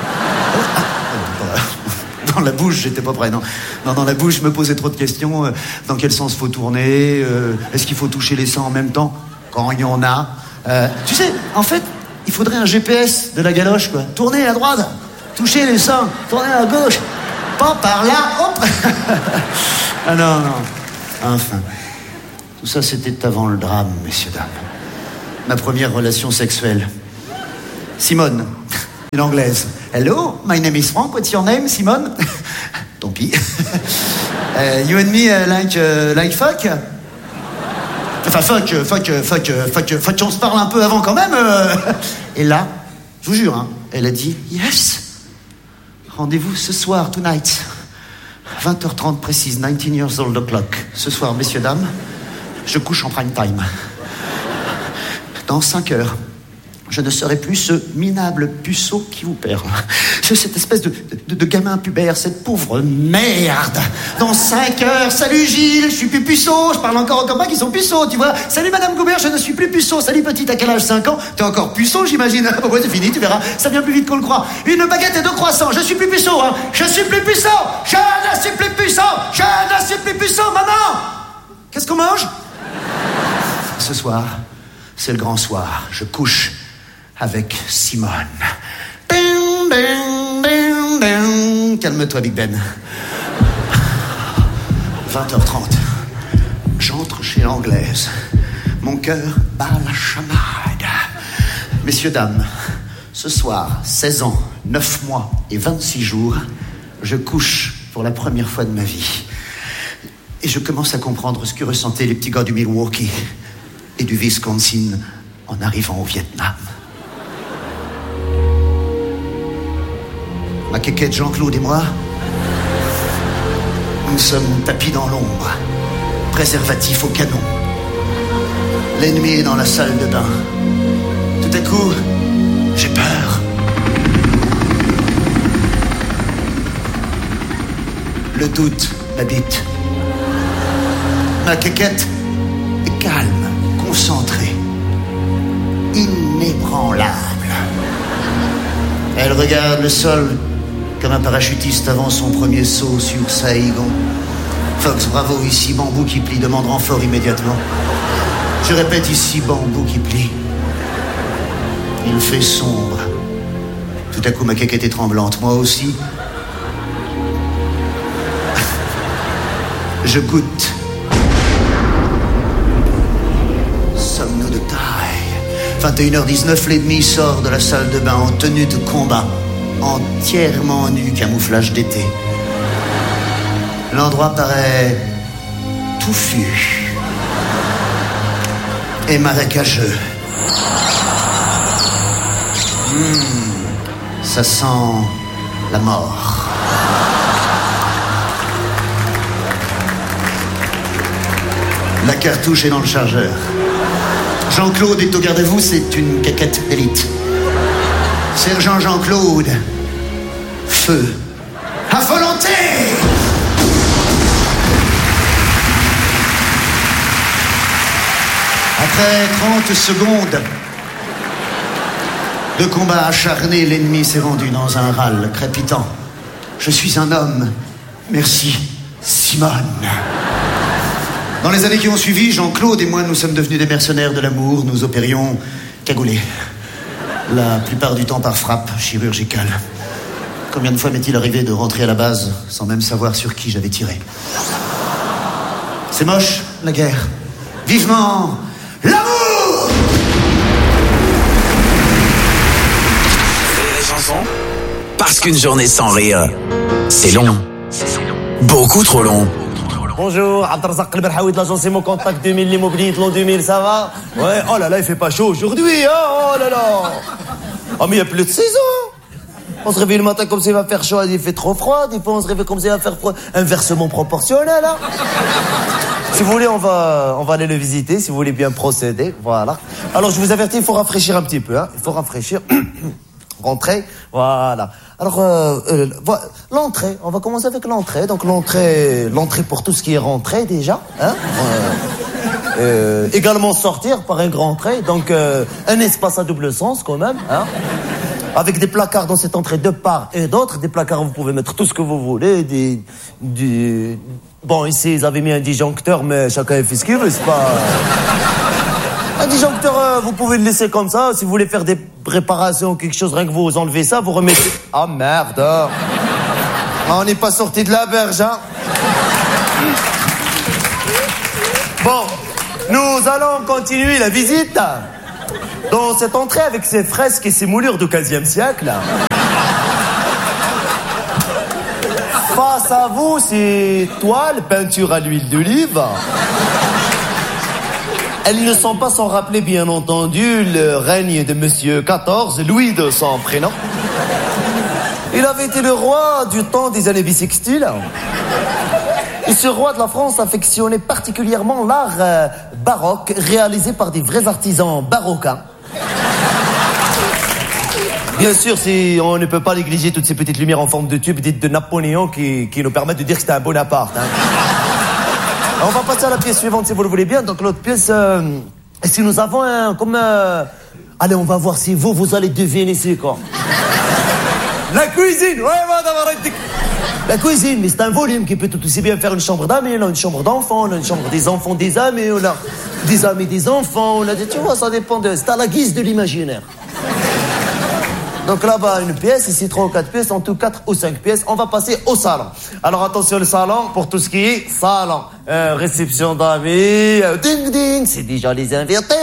Dans la bouche, j'étais pas prêt, non. Non, dans la bouche, je me posais trop de questions. Euh, dans quel sens faut tourner euh, Est-ce qu'il faut toucher les seins en même temps quand il y en a euh, Tu sais, en fait, il faudrait un G P S de la galoche, quoi. Tourner à droite, toucher les seins, tourner à gauche. pas par là, hop. Ah non, non. Enfin. Tout ça, c'était avant le drame, messieurs, dames. Ma première relation sexuelle. Simone, une anglaise. Hello, my name is Frank. What's your name, Simone? Tant pis. uh, you and me uh, like, uh, like fuck? Enfin, fuck, fuck, fuck, fuck, fuck, on se parle un peu avant quand même. Euh. Et là, je vous jure, hein, elle a dit yes. Rendez-vous ce soir, tonight. vingt heures trente précise, nineteen years old o'clock. Ce soir, messieurs, dames, je couche en prime time. Dans cinq heures, je ne serai plus ce minable puceau qui vous perd. Cette espèce de, de, de gamin pubère, cette pauvre merde. Dans cinq heures, salut Gilles, je suis plus puceau. Je parle encore aux copains qui sont puceaux, tu vois. Salut Madame Goubert, je ne suis plus puceau. Salut petite, à quel âge? cinq ans? T'es encore puceau, j'imagine. Bon, ouais, c'est fini, tu verras. Ça vient plus vite qu'on le croit. Une baguette et deux croissants. Je suis plus puceau, hein. Je suis plus puceau. Je ne suis plus puceau. Je ne suis plus puceau, maman. Qu'est-ce qu'on mange? Ce soir, c'est le grand soir. Je couche avec Simone. Ding, ding, ding, ding. Calme-toi, Big Ben. vingt heures trente. J'entre chez l'anglaise. Mon cœur bat la chamade. Messieurs, dames, ce soir, seize ans, neuf mois et vingt-six jours, je couche pour la première fois de ma vie. Et je commence à comprendre ce que ressentaient les petits gars du Milwaukee et du Wisconsin en arrivant au Vietnam. Ma quéquette Jean-Claude et moi, nous sommes tapis dans l'ombre, préservatifs au canon. L'ennemi est dans la salle de bain. Tout à coup, j'ai peur. Le doute m'habite. Ma quéquette est calme, concentrée, inébranlable. Elle regarde le sol comme un parachutiste avant son premier saut sur Saïgon. Fox, bravo, ici bambou qui plie, demande renfort immédiatement. Je répète, ici bambou qui plie. Il fait sombre. Tout à coup, ma quéquette est tremblante, moi aussi. Je goûte. Sommes-nous de taille? vingt et une heures dix-neuf, l'ennemi sort de la salle de bain en tenue de combat, entièrement nu, camouflage d'été. L'endroit paraît touffu et marécageux. Mmh, ça sent la mort. La cartouche est dans le chargeur. Jean-Claude est au garde-à-vous, c'est une caquette d'élite. Sergent Jean-Claude, feu, à volonté! Après trente secondes de combat acharné, l'ennemi s'est rendu dans un râle crépitant. Je suis un homme. Merci, Simone. Dans les années qui ont suivi, Jean-Claude et moi, nous sommes devenus des mercenaires de l'amour. Nous opérions cagoulés. La plupart du temps par frappe chirurgicale. Combien de fois m'est-il arrivé de rentrer à la base sans même savoir sur qui j'avais tiré? C'est moche, la guerre. Vivement l'amour! Les chansons? Parce qu'une journée sans rire, c'est long. Beaucoup trop long. Bonjour, Abdelrazak Al-Berhaoui de l'agence Imo Contact deux mille, l'immobilier de l'an deux mille, ça va? Ouais, oh là là, il fait pas chaud aujourd'hui, hein, oh là là. Oh mais il y a plus de saison. On se réveille le matin comme ça il va faire chaud, il fait trop froid, des fois on se réveille comme ça il va faire froid. Inversement proportionnel, hein. Si vous voulez, on va, on va aller le visiter, si vous voulez bien procéder, voilà. Alors je vous avertis, il faut rafraîchir un petit peu, hein. Il faut rafraîchir. Rentrer, voilà. Alors, euh, euh, voilà, l'entrée, on va commencer avec l'entrée. Donc l'entrée, l'entrée pour tout ce qui est rentrée déjà. Hein euh, euh, également sortir par un grand trait. Donc euh, un espace à double sens quand même. Hein avec des placards dans cette entrée de part et d'autre. Des placards où vous pouvez mettre tout ce que vous voulez. Des, des... Bon, ici, ils avaient mis un disjoncteur, mais chacun fait ce qu'il veut, c'est pas... Un disjoncteur, euh, vous pouvez le laisser comme ça. Si vous voulez faire des réparations ou quelque chose, rien que vous enlevez ça, vous remettez... Ah, merde. On n'est pas sorti de la berge, hein. Bon, nous allons continuer la visite dans cette entrée avec ses fresques et ses moulures du quinzième siècle. Face à vous, ces toiles, peintures à l'huile d'olive. Elles ne sont pas sans rappeler, bien entendu, le règne de Monsieur quatorze, Louis de son prénom. Il avait été le roi du temps des années bissextiles. Et ce roi de la France affectionnait particulièrement l'art euh, baroque, réalisé par des vrais artisans barocains. Bien sûr, si on ne peut pas négliger toutes ces petites lumières en forme de tube dites de Napoléon qui, qui nous permettent de dire que c'était un Bonaparte. Hein. On va passer à la pièce suivante si vous le voulez bien. Donc l'autre pièce, euh, si nous avons un... comme euh, allez, on va voir si vous, vous allez deviner c'est quoi. La cuisine. Ouais, madame, arrêtez. La cuisine, mais c'est un volume qui peut tout aussi bien faire une chambre d'amis, on a une chambre d'enfants, on a une chambre des enfants des amis, on a des amis des enfants, on a des... Tu vois, ça dépend de... C'est à la guise de l'imaginaire. Donc là-bas, une pièce, ici trois ou quatre pièces, en tout quatre ou cinq pièces. On va passer au salon. Alors attention, le salon, pour tout ce qui est salon. Euh, réception d'amis, euh, ding ding, c'est déjà les invités.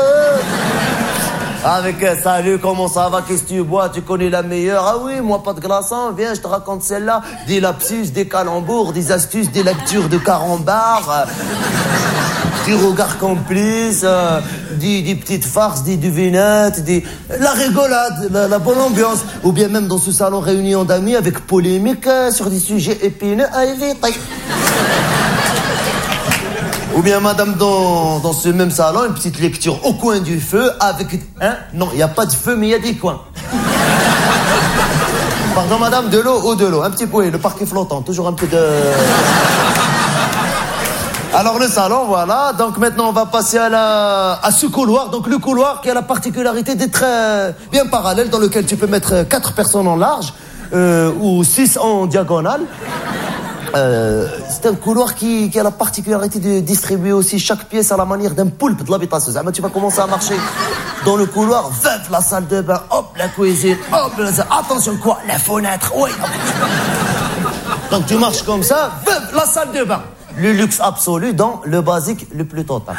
Avec euh, salut, comment ça va, qu'est-ce que tu bois, tu connais la meilleure. Ah oui, moi pas de glaçons, viens, je te raconte celle-là. Des lapsus, des calembours, des astuces, des lectures de carambars. Euh, des regards complices, euh, des, des petites farces, des devinettes, des... la rigolade, la, la bonne ambiance. Ou bien même dans ce salon réunion d'amis avec polémique euh, sur des sujets épineux à éviter. Ou bien madame dans, dans ce même salon, une petite lecture au coin du feu avec... Hein? Non, il n'y a pas de feu mais il y a des coins. Pardon madame, de l'eau ou de l'eau. Un petit peu, le parquet flottant, toujours un peu de... Alors le salon, voilà. Donc maintenant on va passer à, la, à ce couloir. Donc le couloir qui a la particularité d'être euh, bien parallèle, dans lequel tu peux mettre quatre personnes en large euh, ou six en diagonale. Euh, c'est un couloir qui, qui a la particularité de distribuer aussi chaque pièce à la manière d'un poulpe de l'habitation. Ah, tu vas commencer à marcher dans le couloir, veuf, la salle de bain, hop, la cuisine, hop, la... attention quoi, la fenêtre, oui. Donc tu marches comme ça, veuf, la salle de bain. Le luxe absolu dans le basique le plus total.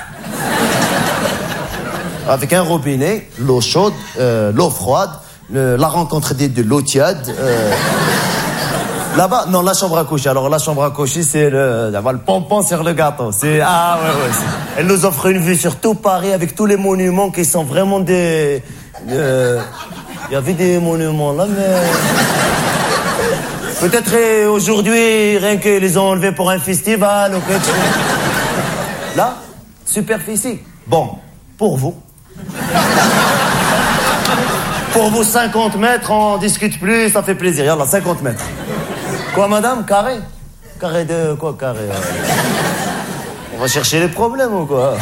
Avec un robinet, l'eau chaude, euh, l'eau froide, le, la rencontre des deux, l'eau tiède. Euh, là-bas, non, la chambre à coucher. Alors la chambre à coucher, c'est le, le pompon sur le gâteau. C'est ah ouais ouais. C'est, elle nous offre une vue sur tout Paris avec tous les monuments qui sont vraiment des. Il euh, y avait des monuments là, mais. Peut-être euh, aujourd'hui, rien que les ont enlevés pour un festival ou quelque chose. Là, superficie. Bon, pour vous. Pour vous, cinquante mètres, on discute plus, ça fait plaisir. Yallah, cinquante mètres. Quoi, madame? Carré? Carré de quoi, carré? On va chercher les problèmes ou quoi?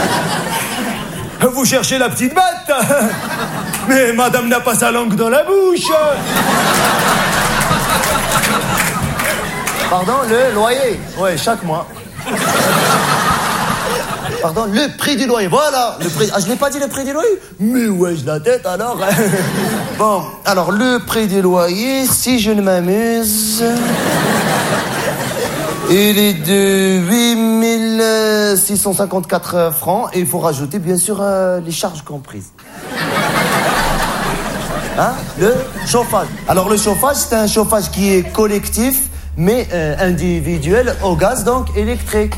Vous cherchez la petite bête? Mais madame n'a pas sa langue dans la bouche. Pardon, le loyer. Ouais, chaque mois. Pardon, le prix du loyer. Voilà, le prix. Ah, je n'ai pas dit le prix du loyer. Mais ouais, je la tête alors. Bon, alors le prix du loyer, si je ne m'amuse, il est de huit mille six cent cinquante-quatre francs et il faut rajouter bien sûr euh, les charges comprises. Hein? Le chauffage. Alors le chauffage, c'est un chauffage qui est collectif, mais euh, individuel au gaz, donc électrique.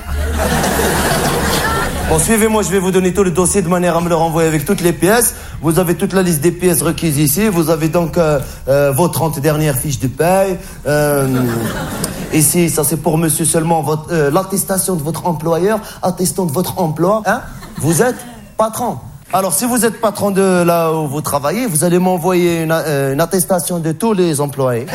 Bon, suivez-moi, je vais vous donner tout le dossier de manière à me le renvoyer avec toutes les pièces. Vous avez toute la liste des pièces requises ici. Vous avez donc euh, euh, vos trente dernières fiches de paye. Euh, ici, ça c'est pour monsieur seulement, votre, euh, l'attestation de votre employeur, attestant de votre emploi. Hein? Vous êtes patron. Alors, si vous êtes patron de là où vous travaillez, vous allez m'envoyer une, euh, une attestation de tous les employés.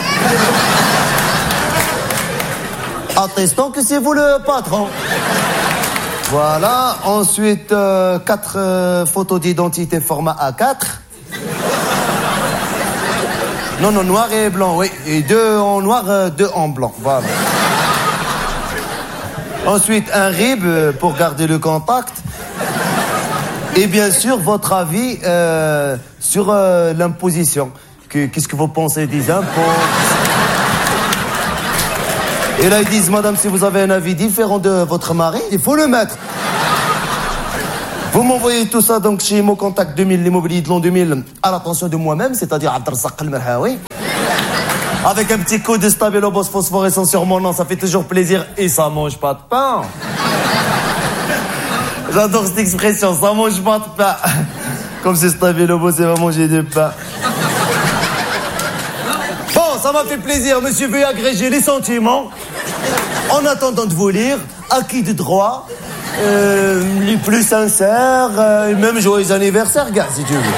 Attestant que c'est vous le patron. Voilà. Ensuite, euh, quatre euh, photos d'identité format A quatre. Non, non, noir et blanc, oui. Et deux en noir, euh, deux en blanc. Voilà. Ensuite, un R I B euh, pour garder le contact. Et bien sûr, votre avis euh, sur euh, l'imposition. Que, qu'est-ce que vous pensez des impôts? Et là, ils disent, madame, si vous avez un avis différent de votre mari, il faut le mettre. Vous m'envoyez tout ça donc chez Mo Contact deux mille, l'immobilier de l'an deux mille, à l'attention de moi-même, c'est-à-dire Abdelrazak El-Merhaoui. Avec un petit coup de Stabilobos phosphorescent sur mon nom, ça fait toujours plaisir et ça mange pas de pain. J'adore cette expression, ça mange pas de pain. Comme c'est Stabilobos, il va manger du pain. Bon, ça m'a fait plaisir, monsieur veut agréger les sentiments. En attendant de vous lire, acquis de droit, euh, les plus sincères, euh, et même joyeux anniversaire, gars, si tu veux.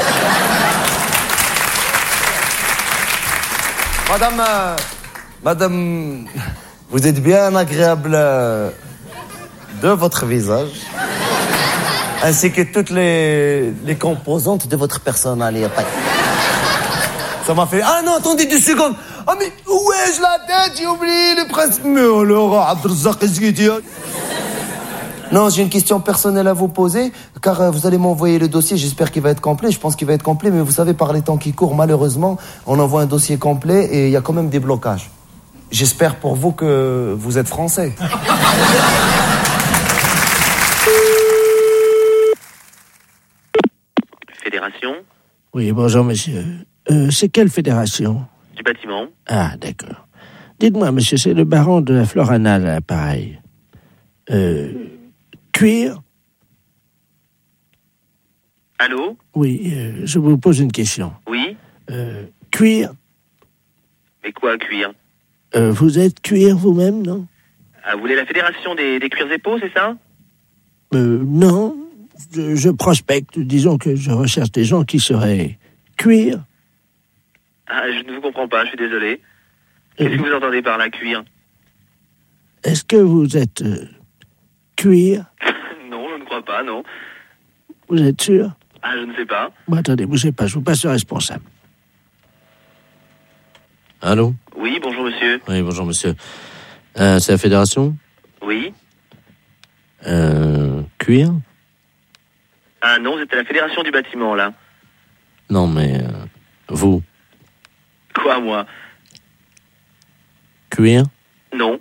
Madame, euh, madame, vous êtes bien agréable euh, de votre visage, ainsi que toutes les, les composantes de votre personnalité. Ça m'a fait... Ah non, attendez deux secondes. Ah mais où ai-je la tête? J'ai oublié le principe. Mais alors, Abdelrazak, qu'est-ce que tu as? Non, j'ai une question personnelle à vous poser, car euh, vous allez m'envoyer le dossier, j'espère qu'il va être complet, je pense qu'il va être complet, mais vous savez, par les temps qui courent, malheureusement, on envoie un dossier complet et il y a quand même des blocages. J'espère pour vous que vous êtes français. Fédération? Oui, bonjour monsieur. Euh, c'est quelle fédération? Du bâtiment. Ah, d'accord. Dites-moi, monsieur, c'est le baron de la Floranale à l'appareil. Euh... Cuir? Allô? Oui, euh, je vous pose une question. Oui? Euh, cuir? Mais quoi, cuir? Euh, vous êtes cuir vous-même, non? Ah, vous voulez la fédération des, des cuirs et peaux, c'est ça? Euh, non. Je, je prospecte. Disons que je recherche des gens qui seraient cuir. Ah, je ne vous comprends pas, je suis désolé. Qu'est-ce euh, que vous entendez par la cuir? Est-ce que vous êtes euh, cuir? Non, je ne crois pas, non. Vous êtes sûr? Ah, je ne sais pas. Bon, attendez, bougez pas, je vous passe le responsable. Allô? Oui, bonjour monsieur. Oui, bonjour monsieur. Euh, c'est la fédération? Oui. Euh, cuir? Ah non, vous êtes à la fédération du bâtiment, là. Non, mais euh, vous? Quoi, moi? Cuir? Non.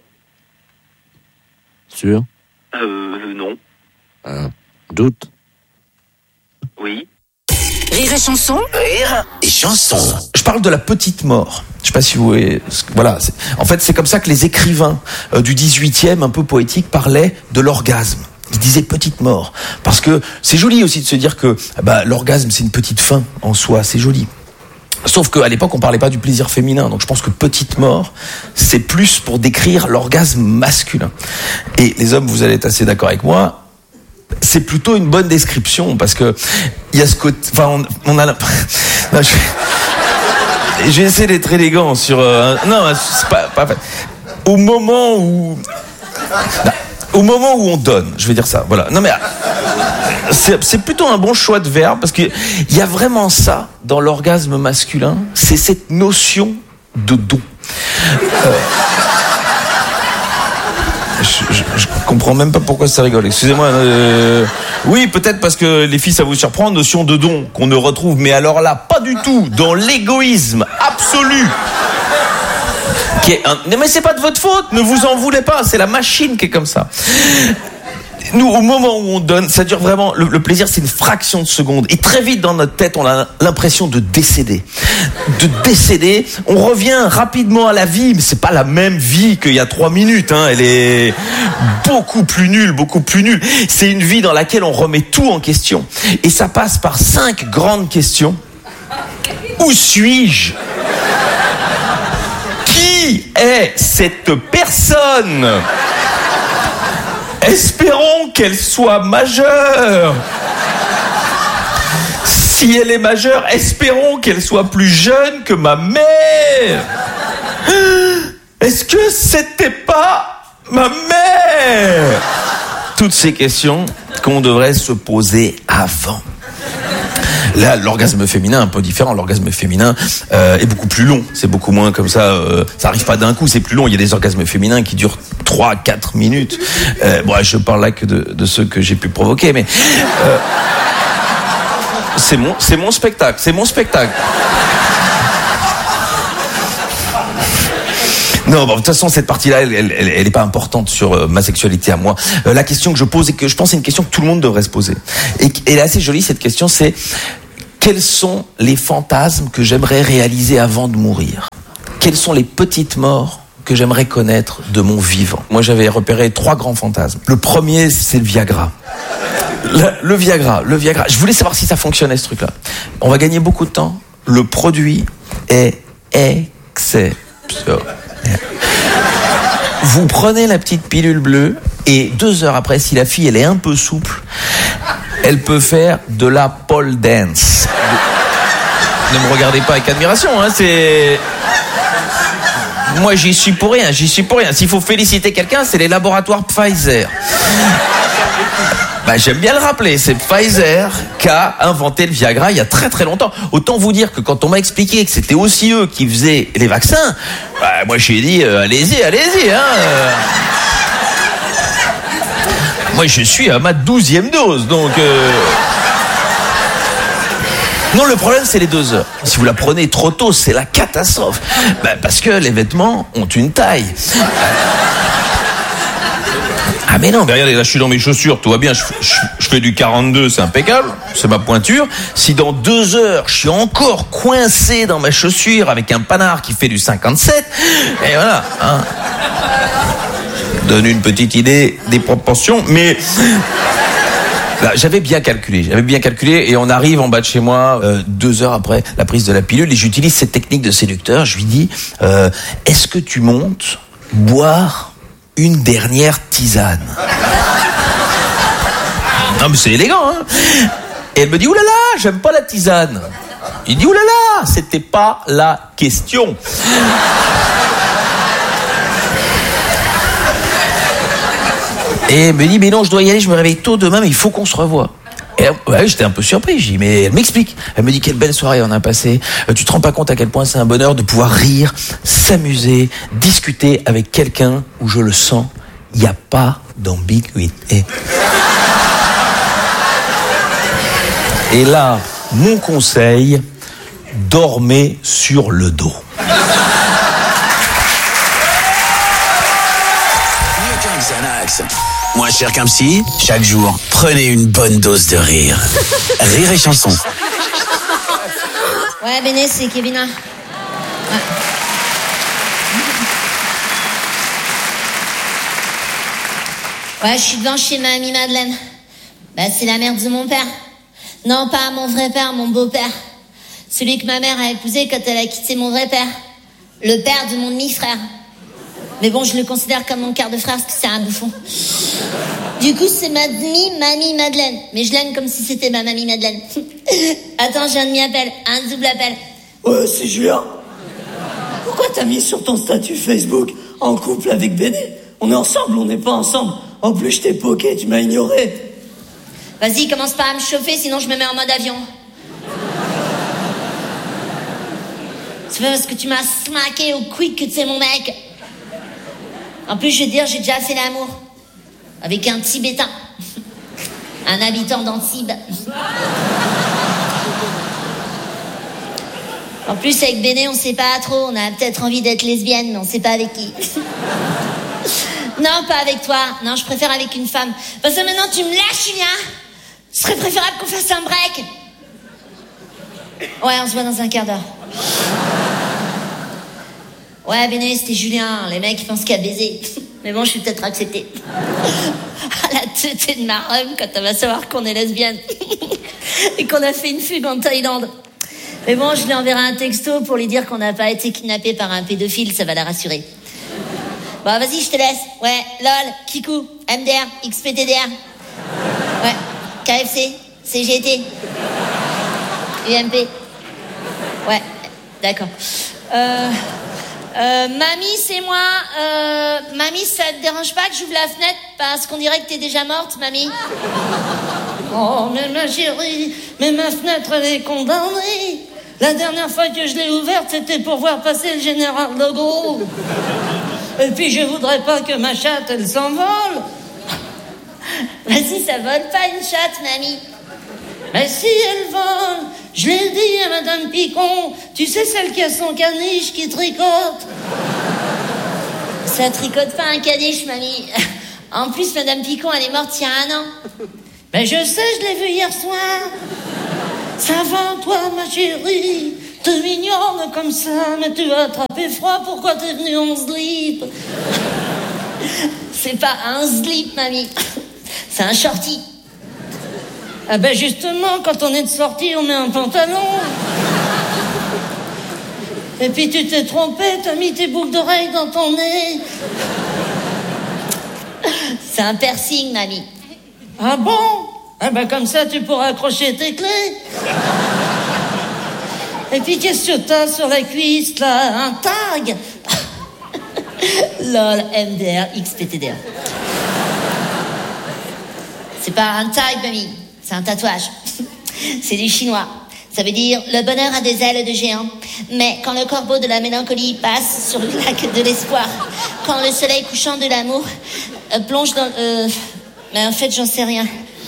Sûr? Euh, non. Un doute? Oui. Rire et chanson. Rire et chanson. Je parle de la petite mort. Je sais pas si vous voyez. Voilà. C'est, en fait, c'est comme ça que les écrivains euh, du dix-huitième, un peu poétiques, parlaient de l'orgasme. Ils disaient petite mort. Parce que c'est joli aussi de se dire que bah, l'orgasme, c'est une petite fin en soi. C'est joli. Sauf qu'à l'époque, on parlait pas du plaisir féminin. Donc je pense que petite mort, c'est plus pour décrire l'orgasme masculin. Et les hommes, vous allez être assez d'accord avec moi, c'est plutôt une bonne description. Parce que il y a ce côté... Enfin, on, on a... La... Non, je... je vais essayer d'être élégant sur... Euh, non, c'est pas, pas... Au moment où... Non, au moment où on donne, je vais dire ça, voilà. Non mais... C'est, c'est plutôt un bon choix de verbe parce qu'il y a vraiment ça dans l'orgasme masculin, c'est cette notion de don. Euh, je, je, je comprends même pas pourquoi ça rigole, excusez-moi. Euh, oui, peut-être parce que les filles ça vous surprend, notion de don qu'on ne retrouve, mais alors là, pas du tout, dans l'égoïsme absolu. Qui est un... Mais c'est pas de votre faute, ne vous en voulez pas, c'est la machine qui est comme ça. Nous, au moment où on donne, ça dure vraiment, le, le plaisir, c'est une fraction de seconde. Et très vite, dans notre tête, on a l'impression de décéder. De décéder. On revient rapidement à la vie, mais c'est pas la même vie qu'il y a trois minutes, hein. Elle est beaucoup plus nulle, beaucoup plus nulle. C'est une vie dans laquelle on remet tout en question. Et ça passe par cinq grandes questions. Où suis-je? Qui est cette personne? Espérons qu'elle soit majeure. Si elle est majeure, espérons qu'elle soit plus jeune que ma mère. Est-ce que c'était pas ma mère? Toutes ces questions qu'on devrait se poser avant. Là, l'orgasme féminin est un peu différent. L'orgasme féminin euh, est beaucoup plus long. C'est beaucoup moins comme ça. Euh, ça arrive pas d'un coup, c'est plus long. Il y a des orgasmes féminins qui durent trois à quatre minutes. Euh, bon, je parle là que de, de ceux que j'ai pu provoquer, mais euh, c'est mon, c'est mon spectacle. C'est mon spectacle. Non, bon, de toute façon, cette partie-là, elle, elle, elle, elle est pas importante sur euh, ma sexualité à moi. Euh, la question que je pose et que je pense c'est une question que tout le monde devrait se poser. Et, et elle est assez jolie, cette question, c'est quels sont les fantasmes que j'aimerais réaliser avant de mourir? Quelles sont les petites morts que j'aimerais connaître de mon vivant? Moi, j'avais repéré trois grands fantasmes. Le premier, c'est le Viagra. Le, le Viagra, le Viagra. Je voulais savoir si ça fonctionnait, ce truc-là. On va gagner beaucoup de temps. Le produit est exceptionnel. Vous prenez la petite pilule bleue et deux heures après, si la fille elle est un peu souple, elle peut faire de la pole dance. Ne me regardez pas avec admiration, hein, c'est... Moi j'y suis pour rien, j'y suis pour rien. S'il faut féliciter quelqu'un, c'est les laboratoires Pfizer. Bah, j'aime bien le rappeler, c'est Pfizer qui a inventé le Viagra il y a très très longtemps. Autant vous dire que quand on m'a expliqué que c'était aussi eux qui faisaient les vaccins, bah, moi j'ai dit euh, allez-y, allez-y. Hein, euh... Moi je suis à ma douzième dose, donc... Euh... Non, le problème c'est les deux heures. Si vous la prenez trop tôt, c'est la catastrophe. Bah, parce que les vêtements ont une taille. Ah mais non, mais regardez, là je suis dans mes chaussures, tout va bien, je, je, je fais du quarante-deux, c'est impeccable, c'est ma pointure. Si dans deux heures, je suis encore coincé dans ma chaussure avec un panard qui fait du cinquante-sept, et voilà, hein. Donne une petite idée des proportions, mais... Là, j'avais bien calculé, j'avais bien calculé, et on arrive en bas de chez moi, euh, deux heures après la prise de la pilule, et j'utilise cette technique de séducteur, je lui dis, euh, est-ce que tu montes boire une dernière tisane? Non mais c'est élégant, hein. Et elle me dit, oulala, j'aime pas la tisane. Il dit, oulala, c'était pas la question. Et elle me dit, mais non, je dois y aller, je me réveille tôt demain, mais il faut qu'on se revoie. Et ouais, j'étais un peu surpris, j'ai dit, mais elle m'explique. Elle me dit, quelle belle soirée on a passé. Euh, tu te rends pas compte à quel point c'est un bonheur de pouvoir rire, s'amuser, discuter avec quelqu'un où je le sens, il n'y a pas d'ambiguïté. Et là, mon conseil, dormez sur le dos. Mieux qu'un Xanax. Moins cher qu'un psy, chaque jour, prenez une bonne dose de rire. Rire et chanson. Ouais, Béné, c'est Kevin. Ouais. Ouais, je suis devant chez ma amie Madeleine. Bah, c'est la mère de mon père. Non, pas mon vrai père, mon beau-père. Celui que ma mère a épousé quand elle a quitté mon vrai père. Le père de mon demi-frère. Mais bon, je le considère comme mon quart de frère parce que c'est un bouffon. Du coup, c'est ma demi-mamie Madeleine. Mais je l'aime comme si c'était ma mamie Madeleine. Attends, j'ai un demi-appel, un double appel. Ouais, c'est Julien. Pourquoi t'as mis sur ton statut Facebook en couple avec Béné? On est ensemble, on n'est pas ensemble. En plus, je t'ai poké, tu m'as ignoré. Vas-y, commence pas à me chauffer, sinon je me mets en mode avion. C'est pas parce que tu m'as smacké au quick que tu es mon mec. En plus, je veux dire, j'ai déjà fait l'amour. Avec un Tibétain. Un habitant d'Antibes. En plus, avec Béné, on sait pas trop. On a peut-être envie d'être lesbienne, mais on sait pas avec qui. Non, pas avec toi. Non, je préfère avec une femme. Parce que maintenant, tu me lâches, Julien. Ce serait préférable qu'on fasse un break. Ouais, on se voit dans un quart d'heure. Ouais, Béné, c'était Julien. Les mecs, ils pensent qu'il y a baisé. Mais bon, je suis peut-être acceptée. À la tête de ma rhum quand elle va savoir qu'on est lesbienne. Et qu'on a fait une fugue en Thaïlande. Mais bon, je lui enverrai un texto pour lui dire qu'on n'a pas été kidnappé par un pédophile, ça va la rassurer. Bon, vas-y, je te laisse. Ouais, lol, Kikou, M D R, X P T D R. Ouais, K F C, C G T, U M P. Ouais, d'accord. Euh... Euh, mamie, c'est moi. Euh, mamie, ça te dérange pas que j'ouvre la fenêtre parce qu'on dirait que t'es déjà morte, mamie? Oh, mais ma chérie, mais ma fenêtre, elle est condamnée. La dernière fois que je l'ai ouverte, c'était pour voir passer le général de Gaulle. Et puis, je voudrais pas que ma chatte, elle s'envole. Vas-y, ça vole pas une chatte, mamie. Mais si elle vole, je l'ai dit à Madame Picon, tu sais celle qui a son caniche qui tricote. Ça tricote pas un caniche, mamie. En plus, Madame Picon, elle est morte il y a un an. Ben je sais, je l'ai vu hier soir. Ça va, toi, ma chérie? T'es mignonne comme ça, mais tu as attrapé froid. Pourquoi t'es venue en slip? C'est pas un slip, mamie. C'est un shorty. Ah ben justement, quand on est de sortie, on met un pantalon. Et puis tu t'es trompé, t'as mis tes boucles d'oreilles dans ton nez. C'est un piercing, mamie. Ah bon? Ah ben comme ça, tu pourras accrocher tes clés. Et puis qu'est-ce que t'as sur la cuisse, là? Un tag? Lol, M D R, X P T D R. C'est pas un tag, mamie. C'est un tatouage. C'est du chinois. Ça veut dire le bonheur a des ailes de géant. Mais quand le corbeau de la mélancolie passe sur le lac de l'espoir, quand le soleil couchant de l'amour euh, plonge dans... Euh... Mais en fait, j'en sais rien.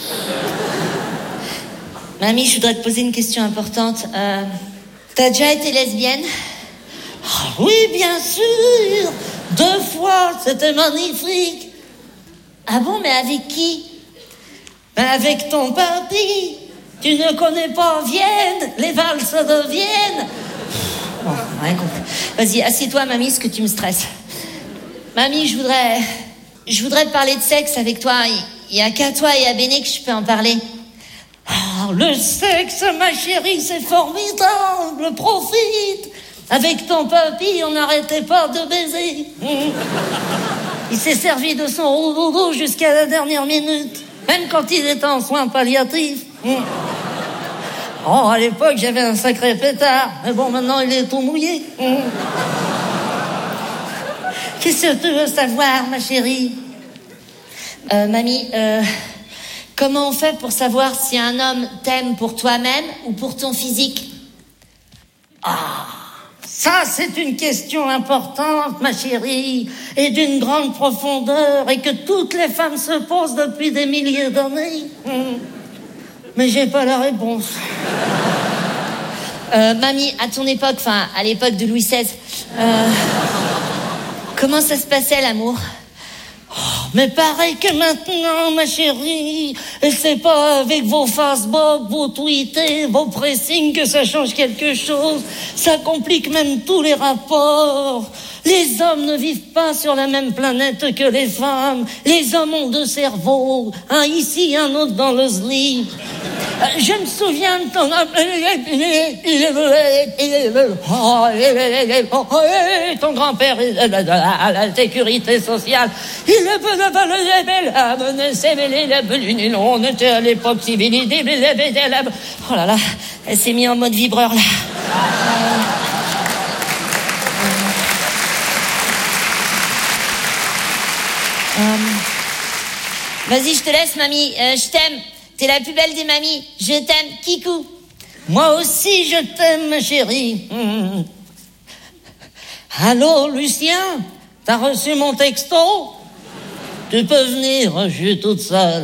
Mamie, je voudrais te poser une question importante. Euh... T'as déjà été lesbienne? Oh, oui, bien sûr. Deux fois, c'était magnifique. Ah bon, mais avec qui? Ben avec ton papy. Tu ne connais pas Vienne, les valses de Vienne. Bon, rien compris. Vas-y, assieds-toi, mamie, ce que tu me stresses. Mamie, je voudrais... Je voudrais te parler de sexe avec toi. Il y a qu'à toi et à Béné que je peux en parler. Oh, le sexe, ma chérie, c'est formidable. Profite. Avec ton papy, on n'arrêtait pas de baiser. Il s'est servi de son roudoudou jusqu'à la dernière minute. Même quand il était en soins palliatifs. Oh, à l'époque, j'avais un sacré pétard. Mais bon, maintenant, il est tout mouillé. Qu'est-ce que tu veux savoir, ma chérie? euh, Mamie, euh, comment on fait pour savoir si un homme t'aime pour toi-même ou pour ton physique? Ah, ça, c'est une question importante, ma chérie, et d'une grande profondeur, et que toutes les femmes se posent depuis des milliers d'années. Mais j'ai pas la réponse. Euh, mamie, à ton époque, enfin, à l'époque de Louis seize, euh, comment ça se passait, l'amour? Oh, mais pareil que maintenant, ma chérie. Et c'est pas avec vos Facebook, vos tweetés, vos pressings que ça change quelque chose. Ça complique même tous les rapports. Les hommes ne vivent pas sur la même planète que les femmes. Les hommes ont deux cerveaux, un ici, un autre dans le slip. Je me souviens de ton... ton grand-père à la sécurité sociale. Il ne peut pas le belle amener ses mêlés la belune. On était à l'époque civilisée. Oh là là, elle s'est mise en mode vibreur là. Euh, Vas-y, je te laisse, mamie. Euh, je t'aime. T'es la plus belle des mamies. Je t'aime, Kikou. Moi aussi, je t'aime, ma chérie. Mmh. Allô, Lucien? T'as reçu mon texto? Tu peux venir, je suis toute seule.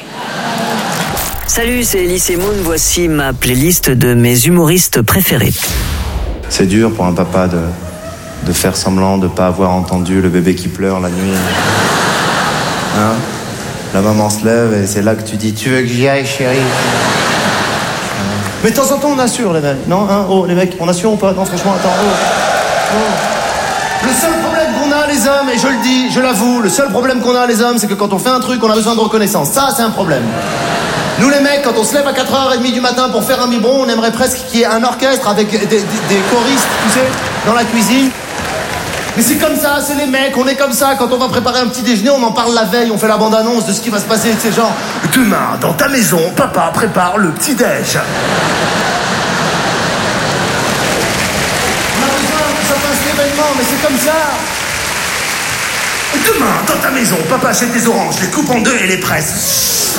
Salut, c'est Elise et Moon. Voici ma playlist de mes humoristes préférés. C'est dur pour un papa de, de faire semblant de ne pas avoir entendu le bébé qui pleure la nuit. Hein? La maman se lève et c'est là que tu dis « Tu veux que j'y aille, chérie ?» Mais de temps en temps, on assure, les mecs. Non, hein? Oh, les mecs, on assure ou pas? Non, franchement, attends, oh. Oh. Le seul problème qu'on a, les hommes, et je le dis, je l'avoue, le seul problème qu'on a, les hommes, c'est que quand on fait un truc, on a besoin de reconnaissance. Ça, c'est un problème. Nous, les mecs, quand on se lève à quatre heures trente du matin pour faire un biberon, on aimerait presque qu'il y ait un orchestre avec des, des, des choristes, tu sais, dans la cuisine. Mais c'est comme ça, c'est les mecs, on est comme ça. Quand on va préparer un petit déjeuner, on en parle la veille, on fait la bande-annonce de ce qui va se passer. C'est genre, demain, dans ta maison, papa prépare le petit-déj. On a besoin que ça fasse l'événement, mais c'est comme ça. Demain, dans ta maison, papa achète des oranges, les coupe en deux et les presse.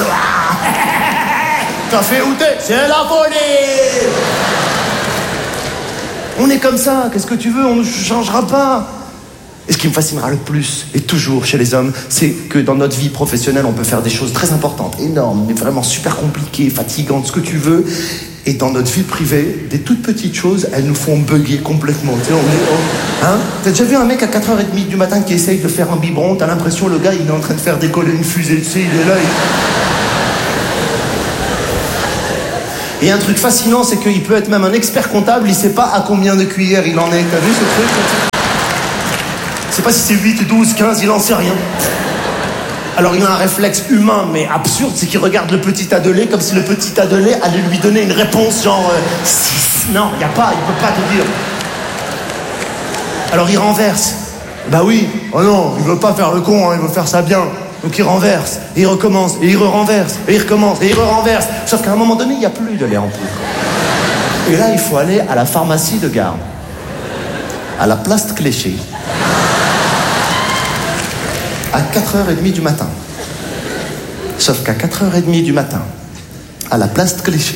Café ou thé, c'est la folie. On est comme ça, qu'est-ce que tu veux, on ne changera pas. Et ce qui me fascinera le plus, et toujours chez les hommes, c'est que dans notre vie professionnelle, on peut faire des choses très importantes, énormes, mais vraiment super compliquées, fatigantes, ce que tu veux. Et dans notre vie privée, des toutes petites choses, elles nous font bugger complètement. Tu sais, on est... Oh, hein? T'as déjà vu un mec à quatre heures trente du matin qui essaye de faire un biberon? T'as l'impression le gars, il est en train de faire décoller une fusée, tu sais, il est là... Il... Et un truc fascinant, c'est qu'il peut être même un expert comptable, il sait pas à combien de cuillères il en est. T'as vu ce truc? Je sais pas si c'est huit, douze, quinze, il en sait rien. Alors il a un réflexe humain, mais absurde, c'est qu'il regarde le petit tas de lait comme si le petit tas de lait allait lui donner une réponse genre euh, six. Non, il n'y a pas, il peut pas te dire. Alors il renverse. Bah oui, oh non, il veut pas faire le con, hein, il veut faire ça bien. Donc il renverse, et il recommence, et il re-renverse, et il recommence, et il re-renverse. Sauf qu'à un moment donné, il n'y a plus de lait en poudre. Et là, il faut aller à la pharmacie de Garde, à la place de Cléchy, à quatre heures trente du matin. Sauf qu'à quatre heures trente du matin, à la place de Clichy,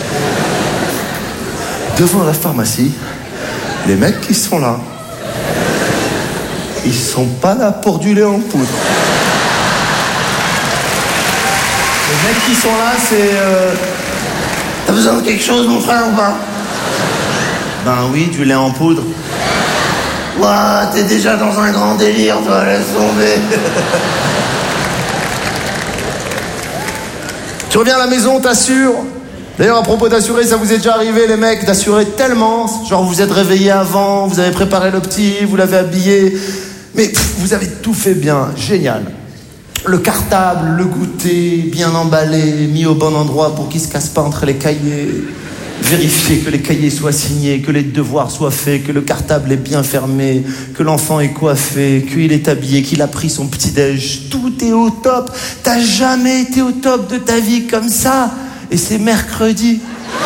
devant la pharmacie, les mecs qui sont là, ils sont pas là pour du lait en poudre. Les mecs qui sont là, c'est... Euh... T'as besoin de quelque chose, mon frère, ou pas? Ben oui, du lait en poudre. Ouah, t'es déjà dans un grand délire, toi, laisse tomber. Tu reviens à la maison, t'assures. D'ailleurs, à propos d'assurer, ça vous est déjà arrivé, les mecs, d'assurer tellement. Genre, vous êtes réveillés avant, vous avez préparé le petit, vous l'avez habillé. Mais pff, vous avez tout fait bien, génial. Le cartable, le goûter, bien emballé, mis au bon endroit pour qu'il se casse pas entre les cahiers. Vérifier que les cahiers soient signés, que les devoirs soient faits, que le cartable est bien fermé, que l'enfant est coiffé, qu'il est habillé, qu'il a pris son petit-déj. Tout est au top. T'as jamais été au top de ta vie comme ça. Et c'est mercredi.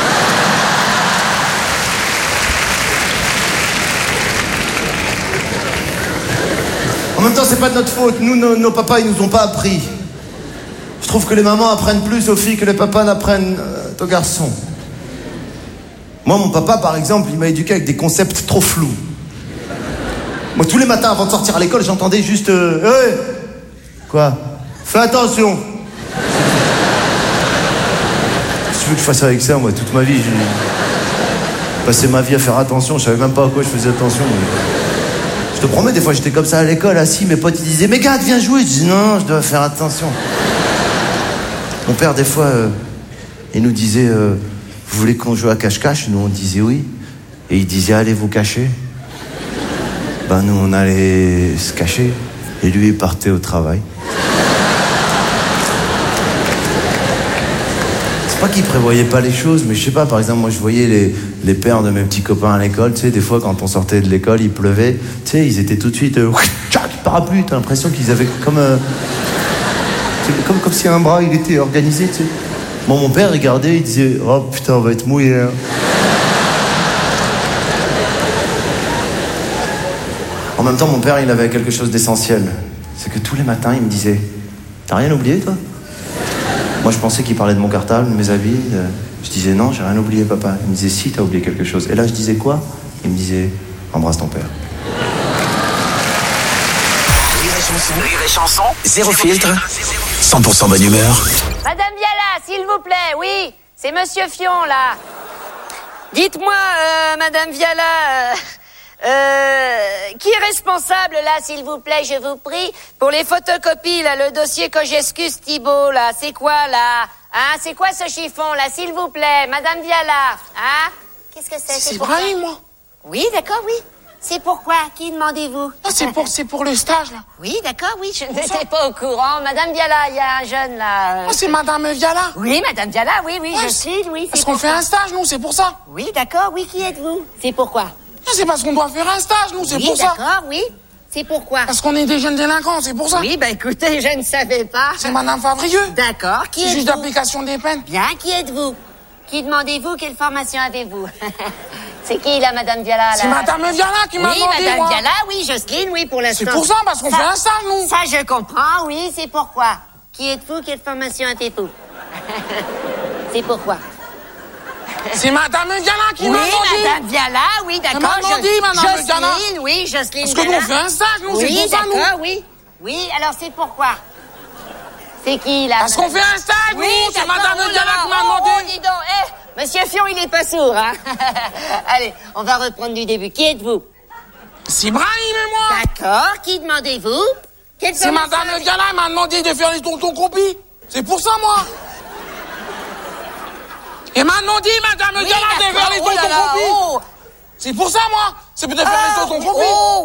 En même temps, c'est pas de notre faute. Nous, nos, nos papas, ils nous ont pas appris. Je trouve que les mamans apprennent plus aux filles que les papas n'apprennent euh, aux garçons. Moi, mon papa, par exemple, il m'a éduqué avec des concepts trop flous. Moi, tous les matins, avant de sortir à l'école, j'entendais juste... Euh, hey, quoi? Fais attention. Qu'est-ce que tu veux que je fasse avec ça, moi, toute ma vie? J'ai passé ma vie à faire attention. Je savais même pas à quoi je faisais attention. Mais... Je te promets, des fois, j'étais comme ça à l'école, assis. Mes potes, ils disaient, mais gars, viens jouer. Je dis, non, je dois faire attention. Mon père, des fois, euh, il nous disait... Euh, vous voulez qu'on joue à cache-cache? Nous, on disait oui. Et il disait, allez vous cacher. Ben, nous, on allait se cacher. Et lui, il partait au travail. C'est pas qu'il prévoyait pas les choses, mais je sais pas, par exemple, moi, je voyais les, les pères de mes petits copains à l'école, tu sais, des fois, quand on sortait de l'école, il pleuvait, tu sais, ils étaient tout de suite, euh, tchac, parapluie, t'as l'impression qu'ils avaient comme, euh, comme, comme si un bras, il était organisé, tu sais. Bon, mon père regardait, il disait, oh putain, on va être mouillé. Hein. En même temps, mon père, il avait quelque chose d'essentiel. C'est que tous les matins, il me disait, t'as rien oublié, toi? Moi, je pensais qu'il parlait de mon cartable, de mes habits. De... Je disais, non, j'ai rien oublié, papa. Il me disait, si, t'as oublié quelque chose. Et là, je disais quoi? Il me disait, embrasse ton père. Rire et chanson, zéro filtre, cent pour cent bonne humeur. Madame Viala, s'il vous plaît, oui, c'est Monsieur Fion, là. Dites-moi, euh, Madame Viala, euh, euh, qui est responsable, là, s'il vous plaît, je vous prie, pour les photocopies, là, le dossier Kojeskus Thibault, là, c'est quoi, là? Hein, c'est quoi ce chiffon, là, s'il vous plaît, Madame Viala, hein? Qu'est-ce que c'est? C'est Brahim, moi. Oui, d'accord, oui. C'est pourquoi? Qui demandez-vous? Ah, c'est pour, c'est pour le stage, là. Oui, d'accord, oui, je n'étais pas au courant. Madame Viala, il y a un jeune, là. Ah, c'est Madame Viala? Oui, Madame Viala, oui, oui, ouais, je suis, oui. Parce qu'on fait un stage, nous, c'est pour ça. Oui, d'accord, oui, qui êtes-vous? C'est pourquoi? Ah, c'est parce qu'on doit faire un stage, nous, c'est oui, pour ça. Oui, d'accord, oui. C'est pourquoi? Parce qu'on est des jeunes délinquants, c'est pour ça. Oui, bah écoutez, je ne savais pas. C'est Madame Favrieux. D'accord, qui êtes-vous? Juge d'application des peines. Bien, qui êtes-vous? Qui demandez-vous? Quelle formation avez-vous? C'est qui, là, Madame Viala, là? C'est Madame Viala qui m'a demandé, Oui, Madame moi. Viala, oui, Jocelyne, oui, pour l'instant. C'est pour ça, parce qu'on fait un stage, nous. Ça, je comprends, oui, c'est pourquoi. Qui êtes-vous? Quelle formation avez-vous? C'est pourquoi. C'est Madame Diana qui oui, m'a demandé. Oui, Madame Viala, oui, d'accord. Elle m'a demandé, Madame Jocelyne, Diana. oui, Jocelyne. Parce que nous, on fait un stage, nous, oui, c'est pour ça, nous. d'accord, oui. Oui, alors c'est pourquoi? C'est qui, là? Parce qu'on fait un stage, oui, nous, c'est Madame oh Diana qui m'a oh, demandé. Oh, dis donc, eh, Monsieur Fion, il est pas sourd, hein. Allez, on va reprendre du début. Qui êtes-vous? C'est Brahim et moi. D'accord, qui demandez-vous? C'est Madame Diana, elle m'a demandé de faire les tontons compis. C'est pour ça, moi. Et maintenant dit, Madame oui, Diana, de faire les oh tontons là là, compis. oh. C'est pour ça, moi. C'est pour de faire ah, les tontons compis. Oh.